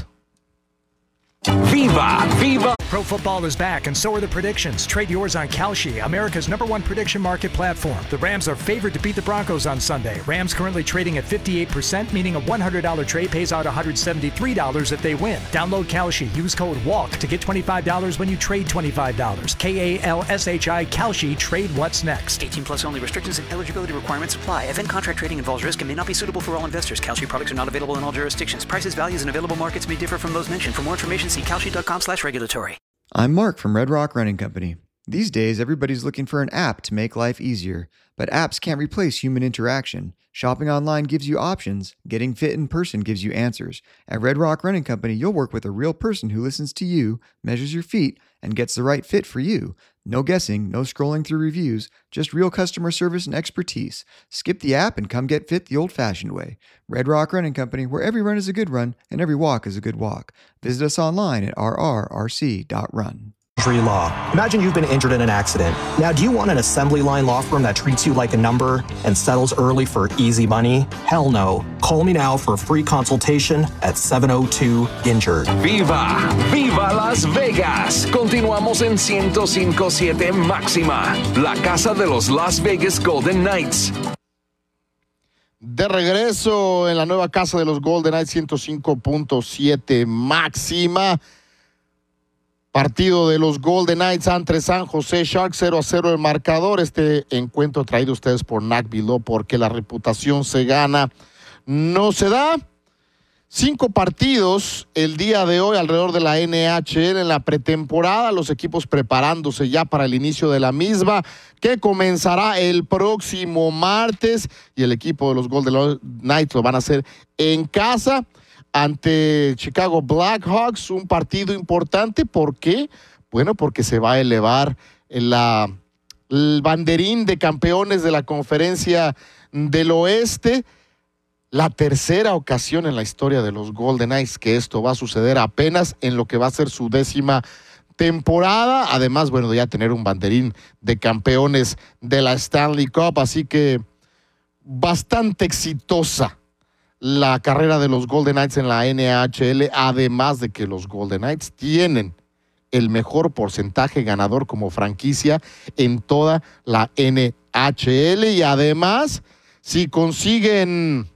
¡Viva! ¡Viva! Pro football is back, and so are the predictions. Trade yours on Kalshi, America's number one prediction market platform. The Rams are favored to beat the Broncos on Sunday. Rams currently trading at fifty-eight percent, meaning a one hundred dollars trade pays out one hundred seventy-three dollars if they win. Download Kalshi. Use code WALK to get twenty-five dollars when you trade twenty-five dollars. K A L S H I, Kalshi. Trade what's next. eighteen plus only. Restrictions and eligibility requirements apply. Event contract trading involves risk and may not be suitable for all investors. Kalshi products are not available in all jurisdictions. Prices, values, and available markets may differ from those mentioned. For more information, see kalshi.com slash regulatory. I'm Mark from Red Rock Running Company. These days, everybody's looking for an app to make life easier, but apps can't replace human interaction. Shopping online gives you options. Getting fit in person gives you answers. At Red Rock Running Company, you'll work with a real person who listens to you, measures your feet, and gets the right fit for you. No guessing, no scrolling through reviews, just real customer service and expertise. Skip the app and come get fit the old-fashioned way. Red Rock Running Company, where every run is a good run and every walk is a good walk. Visit us online at r r r c dot run. Injury law. Imagine you've been injured in an accident. Now, do you want an assembly line law firm that treats you like a number and settles early for easy money? Hell no. Call me now for a free consultation at seven oh two injured. ¡Viva! ¡Viva Las Vegas! Continuamos en ciento cinco punto siete Máxima, la casa de los Las Vegas Golden Knights. De regreso en la nueva casa de los Golden Knights, ciento cinco punto siete Máxima. Partido de los Golden Knights ante San José Sharks, cero a cero el marcador. Este encuentro traído a ustedes por N A C Below, porque la reputación se gana, no se da. Cinco partidos el día de hoy alrededor de la N H L en la pretemporada, los equipos preparándose ya para el inicio de la misma, que comenzará el próximo martes, y el equipo de los Golden Knights lo van a hacer en casa ante Chicago Blackhawks, un partido importante. ¿Por qué? Bueno, porque se va a elevar la, el banderín de campeones de la Conferencia del Oeste. La tercera ocasión en la historia de los Golden Knights que esto va a suceder, apenas en lo que va a ser su décima temporada. Además, bueno, ya tener un banderín de campeones de la Stanley Cup, así que bastante exitosa la carrera de los Golden Knights en la N H L, además de que los Golden Knights tienen el mejor porcentaje ganador como franquicia en toda la N H L, y además, si consiguen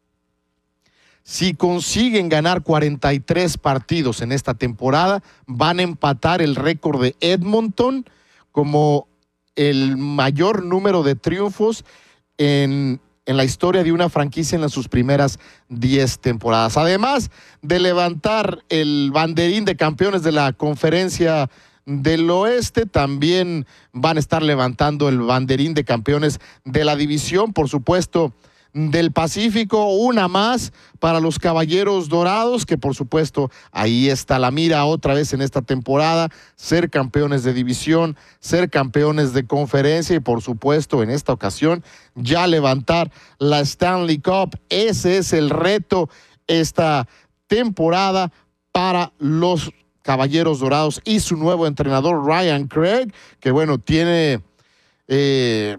si consiguen ganar cuarenta y tres partidos en esta temporada, van a empatar el récord de Edmonton como el mayor número de triunfos en en la historia de una franquicia en las, sus primeras diez temporadas. Además de levantar el banderín de campeones de la Conferencia del Oeste, también van a estar levantando el banderín de campeones de la división, por supuesto, del Pacífico, una más para los Caballeros Dorados, que por supuesto ahí está la mira otra vez en esta temporada, ser campeones de división, ser campeones de conferencia y por supuesto en esta ocasión ya levantar la Stanley Cup. Ese es el reto esta temporada para los Caballeros Dorados y su nuevo entrenador Ryan Craig, que bueno, tiene... Eh,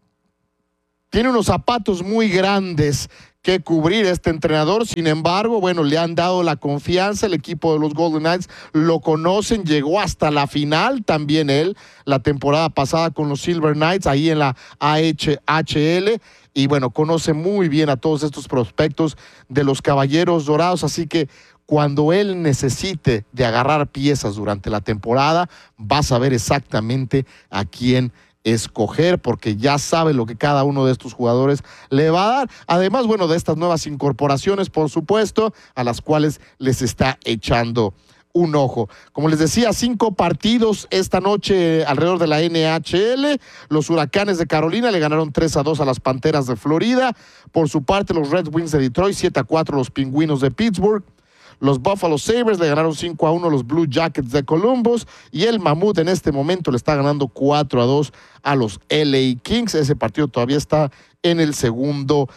Tiene unos zapatos muy grandes que cubrir este entrenador. Sin embargo, bueno, le han dado la confianza. El equipo de los Golden Knights lo conocen. Llegó hasta la final también él la temporada pasada con los Silver Knights ahí en la A H L. Y bueno, conoce muy bien a todos estos prospectos de los Caballeros Dorados. Así que cuando él necesite de agarrar piezas durante la temporada, va a saber exactamente a quién escoger, porque ya sabe lo que cada uno de estos jugadores le va a dar. Además, bueno, de estas nuevas incorporaciones, por supuesto, a las cuales les está echando un ojo. Como les decía, cinco partidos esta noche alrededor de la N H L. Los Huracanes de Carolina le ganaron tres a dos a las Panteras de Florida. Por su parte, los Red Wings de Detroit, siete a cuatro a los Pingüinos de Pittsburgh. Los Buffalo Sabres le ganaron cinco a uno a los Blue Jackets de Columbus y el Mamut en este momento le está ganando cuatro a dos a los L A Kings. Ese partido todavía está en el segundo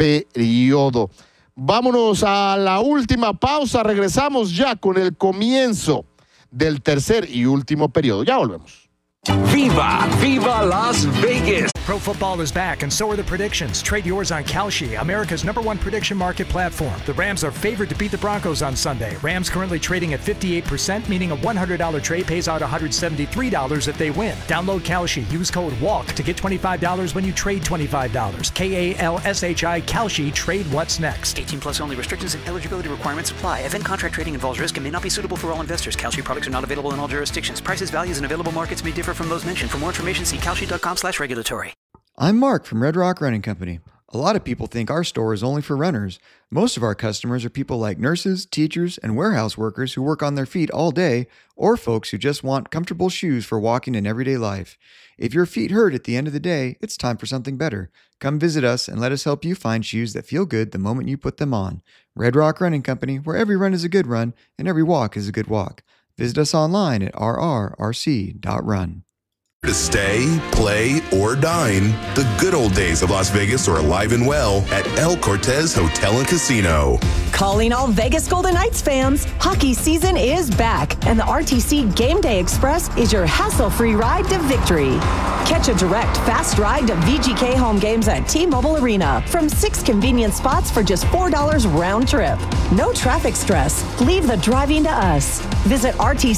periodo. Vámonos a la última pausa. Regresamos ya con el comienzo del tercer y último periodo. Ya volvemos. ¡Viva! ¡Viva Las Vegas! Pro football is back, and so are the predictions. Trade yours on Kalshi, America's number one prediction market platform. The Rams are favored to beat the Broncos on Sunday. Rams currently trading at fifty-eight percent, meaning a one hundred dollars trade pays out one hundred seventy-three dollars if they win. Download Kalshi. Use code WALK to get twenty-five dollars when you trade twenty-five dollars. K A L S H I, Kalshi. Trade what's next. eighteen plus only. Restrictions and eligibility requirements apply. Event contract trading involves risk and may not be suitable for all investors. Kalshi products are not available in all jurisdictions. Prices, values, and available markets may differ from those mentioned. For more information, see kalshi.com slash regulatory. I'm Mark from Red Rock Running Company. A lot of people think our store is only for runners. Most of our customers are people like nurses, teachers, and warehouse workers who work on their feet all day, or folks who just want comfortable shoes for walking in everyday life. If your feet hurt at the end of the day, it's time for something better. Come visit us and let us help you find shoes that feel good the moment you put them on. Red Rock Running Company, where every run is a good run and every walk is a good walk. Visit us online at r r r c dot run. To stay, play, or dine, the good old days of Las Vegas are alive and well at El Cortez Hotel and Casino. Calling all Vegas Golden Knights fans, hockey season is back, and the R T C Game Day Express is your hassle-free ride to victory. Catch a direct, fast ride to V G K home games at T-Mobile Arena from six convenient spots for just four dollars round trip. No traffic stress. Leave the driving to us. Visit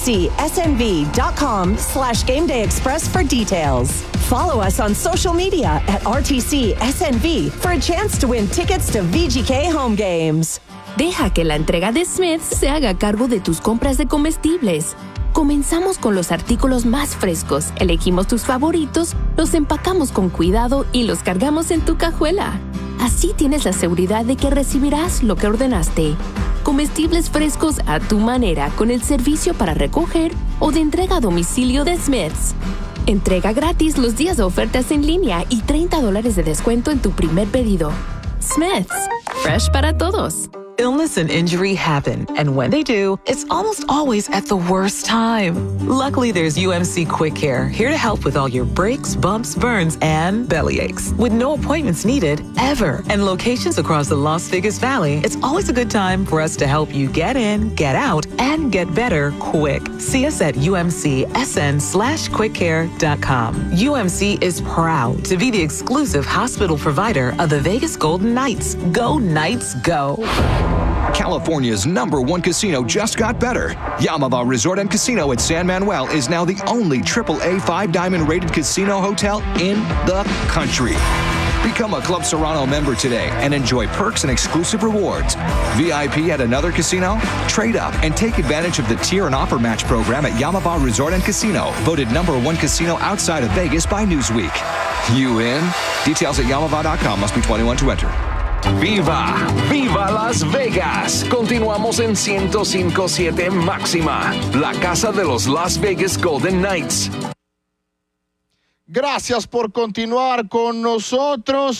rtcsnv.com slash Game Day Express for details. Follow us on social media at R T C S N V for a chance to win tickets to V G K home games. Deja que la entrega de Smith's se haga cargo de tus compras de comestibles. Comenzamos con los artículos más frescos, elegimos tus favoritos, los empacamos con cuidado y los cargamos en tu cajuela. Así tienes la seguridad de que recibirás lo que ordenaste. Comestibles frescos a tu manera con el servicio para recoger o de entrega a domicilio de Smith's. Entrega gratis los días de ofertas en línea y treinta dólares de descuento en tu primer pedido. Smith's, fresh para todos. Illness and injury happen, and when they do, it's almost always at the worst time. Luckily, there's U M C Quick Care, here to help with all your breaks, bumps, burns, and belly aches. With no appointments needed, ever, and locations across the Las Vegas Valley, it's always a good time for us to help you get in, get out, and get better quick. See us at umcsn slash quickcare.com. U M C is proud to be the exclusive hospital provider of the Vegas Golden Knights. Go Knights, go! California's number one casino just got better. Yamava Resort and Casino at San Manuel is now the only triple A five-diamond rated casino hotel in the country. Become a Club Serrano member today and enjoy perks and exclusive rewards. V I P at another casino? Trade up and take advantage of the tier and offer match program at Yamava Resort and Casino, voted number one casino outside of Vegas by Newsweek. You in? Details at yamava dot com. Must be twenty-one to enter. ¡Viva! ¡Viva Las Vegas! Continuamos en ciento cinco punto siete Máxima, la casa de los Las Vegas Golden Knights. Gracias por continuar con nosotros.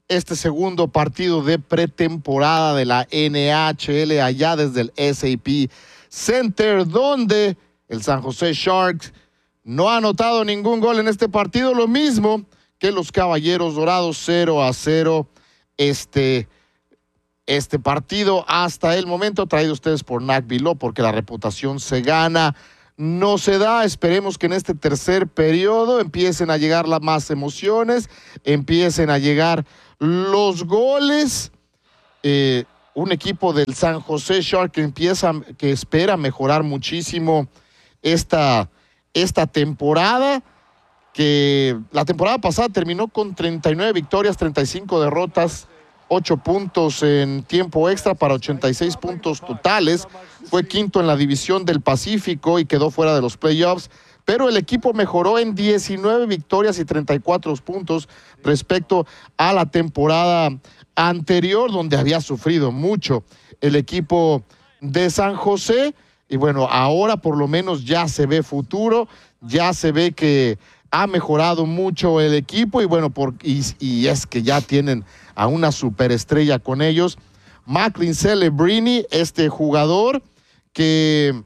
este segundo partido de pretemporada de la N H L allá desde el S A P Center, donde el San Jose Sharks no ha anotado ningún gol en este partido, lo mismo que los Caballeros Dorados, cero a cero este, este partido hasta el momento, traído a ustedes por N A C Below, porque la reputación se gana, no se da. Esperemos que en este tercer periodo empiecen a llegar las más emociones, empiecen a llegar los goles. Eh, un equipo del San Jose Sharks que empieza, que espera mejorar muchísimo esta, esta temporada, que la temporada pasada terminó con treinta y nueve victorias, treinta y cinco derrotas, ocho puntos en tiempo extra para ochenta y seis puntos totales. Fue quinto en la división del Pacífico y quedó fuera de los playoffs, pero el equipo mejoró en diecinueve victorias y treinta y cuatro puntos respecto a la temporada anterior, donde había sufrido mucho el equipo de San José. Y bueno, ahora por lo menos ya se ve futuro, ya se ve que ha mejorado mucho el equipo y bueno, por, y, y es que ya tienen a una superestrella con ellos. Macklin Celebrini, este jugador que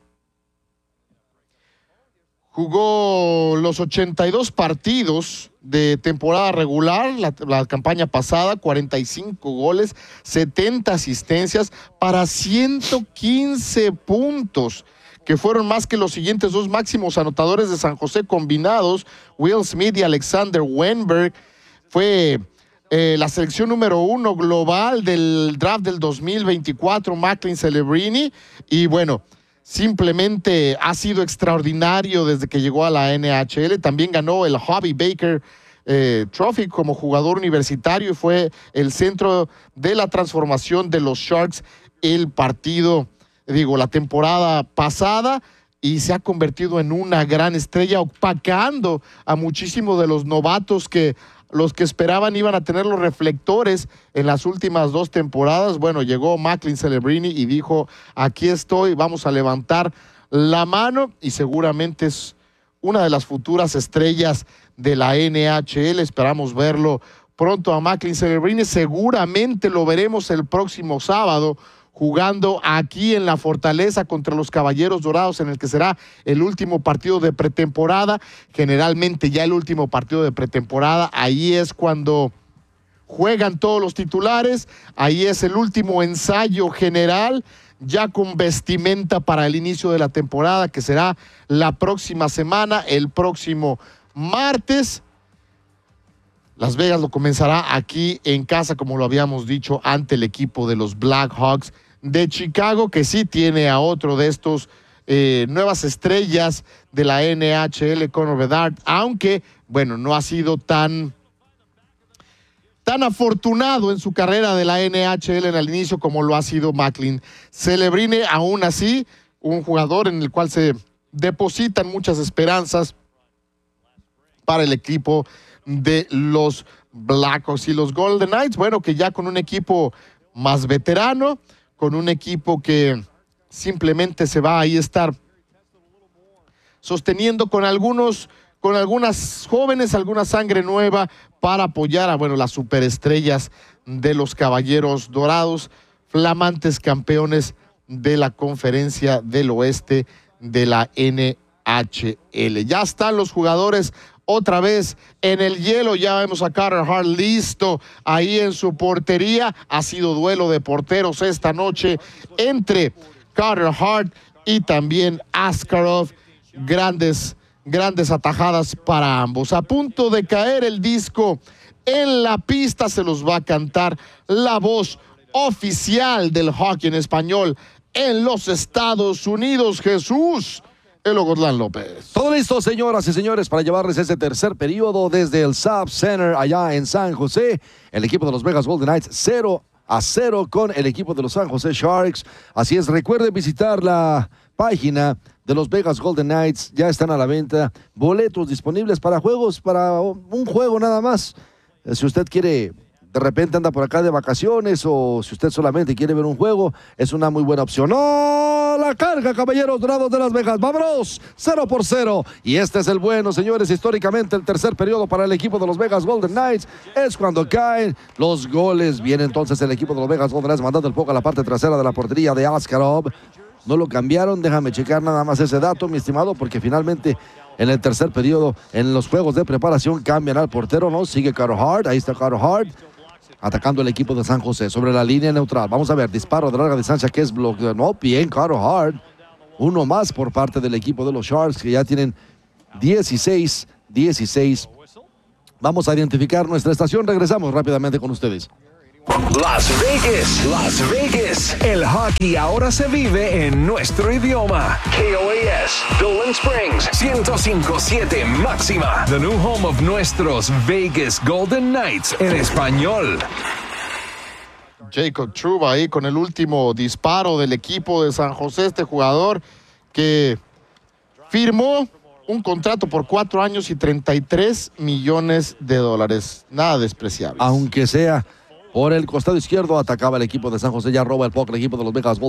jugó los ochenta y dos partidos de temporada regular, la, la campaña pasada, cuarenta y cinco goles, setenta asistencias para ciento quince puntos, que fueron más que los siguientes dos máximos anotadores de San José combinados, Will Smith y Alexander Weinberg. Fue eh, la selección número uno global del draft del dos mil veinticuatro, Macklin Celebrini, y bueno, simplemente ha sido extraordinario desde que llegó a la N H L. También ganó el Hobby Baker eh, Trophy como jugador universitario y fue el centro de la transformación de los Sharks el partido, digo, la temporada pasada, y se ha convertido en una gran estrella, opacando a muchísimos de los novatos que los que esperaban iban a tener los reflectores en las últimas dos temporadas. Bueno, llegó Macklin Celebrini y dijo, aquí estoy, vamos a levantar la mano, y seguramente es una de las futuras estrellas de la N H L. Esperamos verlo pronto a Macklin Celebrini. Seguramente lo veremos el próximo sábado jugando aquí en la Fortaleza contra los Caballeros Dorados, en el que será el último partido de pretemporada. Generalmente ya el último partido de pretemporada, ahí es cuando juegan todos los titulares, ahí es el último ensayo general, ya con vestimenta para el inicio de la temporada, que será la próxima semana, el próximo martes. Las Vegas lo comenzará aquí en casa, como lo habíamos dicho, ante el equipo de los Blackhawks de Chicago, que sí tiene a otro de estos eh, nuevas estrellas de la N H L, Connor Bedard, aunque, bueno, no ha sido tan, tan afortunado en su carrera de la N H L en el inicio como lo ha sido Macklin Celebrini. Aún así, un jugador en el cual se depositan muchas esperanzas para el equipo de los Blackhawks. Y los Golden Knights, bueno, que ya con un equipo más veterano, con un equipo que simplemente se va a ahí estar sosteniendo con algunos, con algunas jóvenes, alguna sangre nueva para apoyar a, bueno, las superestrellas de los Caballeros Dorados, flamantes campeones de la Conferencia del Oeste de la N H L. Ya están los jugadores otra vez en el hielo, ya vemos a Carter Hart listo ahí en su portería. Ha sido duelo de porteros esta noche entre Carter Hart y también Askarov. Grandes, grandes atajadas para ambos. A punto de caer el disco en la pista, se los va a cantar la voz oficial del hockey en español en los Estados Unidos, Jesús El Ogotlán López. Todo listo, señoras y señores, para llevarles ese tercer periodo desde el Saab Center allá en San José. El equipo de los Vegas Golden Knights cero a cero con el equipo de los San José Sharks. Así es, recuerde visitar la página de los Vegas Golden Knights. Ya están a la venta boletos disponibles para juegos, para un juego nada más. Si usted quiere de repente anda por acá de vacaciones o si usted solamente quiere ver un juego, es una muy buena opción. ¡No! La carga, Caballeros Dorados de Las Vegas. ¡Vámonos! Cero por cero. Y este es el bueno, señores. Históricamente, el tercer periodo para el equipo de los Vegas Golden Knights es cuando caen los goles. Viene entonces el equipo de los Vegas Golden Knights mandando el puck a la parte trasera de la portería de Askarov. No lo cambiaron. Déjame checar nada más ese dato, mi estimado, porque finalmente en el tercer periodo, en los juegos de preparación, cambian al portero, ¿no? Sigue Carter Hart. Ahí está Carter Hart atacando el equipo de San José sobre la línea neutral. Vamos a ver, disparo de larga distancia que es bloqueado. No, bien, Carter Hart. Uno más por parte del equipo de los Sharks, que ya tienen dieciséis dieciséis. Vamos a identificar nuestra estación. Regresamos rápidamente con ustedes. Las Vegas, Las Vegas. El hockey ahora se vive en nuestro idioma. K O A S, Dolan Springs, ciento cinco punto siete máxima. The new home of nuestros Vegas Golden Knights en español. Jacob Trouba ahí con el último disparo del equipo de San José, este jugador que firmó un contrato por cuatro años y treinta y tres millones de dólares. Nada despreciable. Aunque sea por el costado izquierdo, atacaba el equipo de San José, ya roba el puck el equipo de los Vegas Golden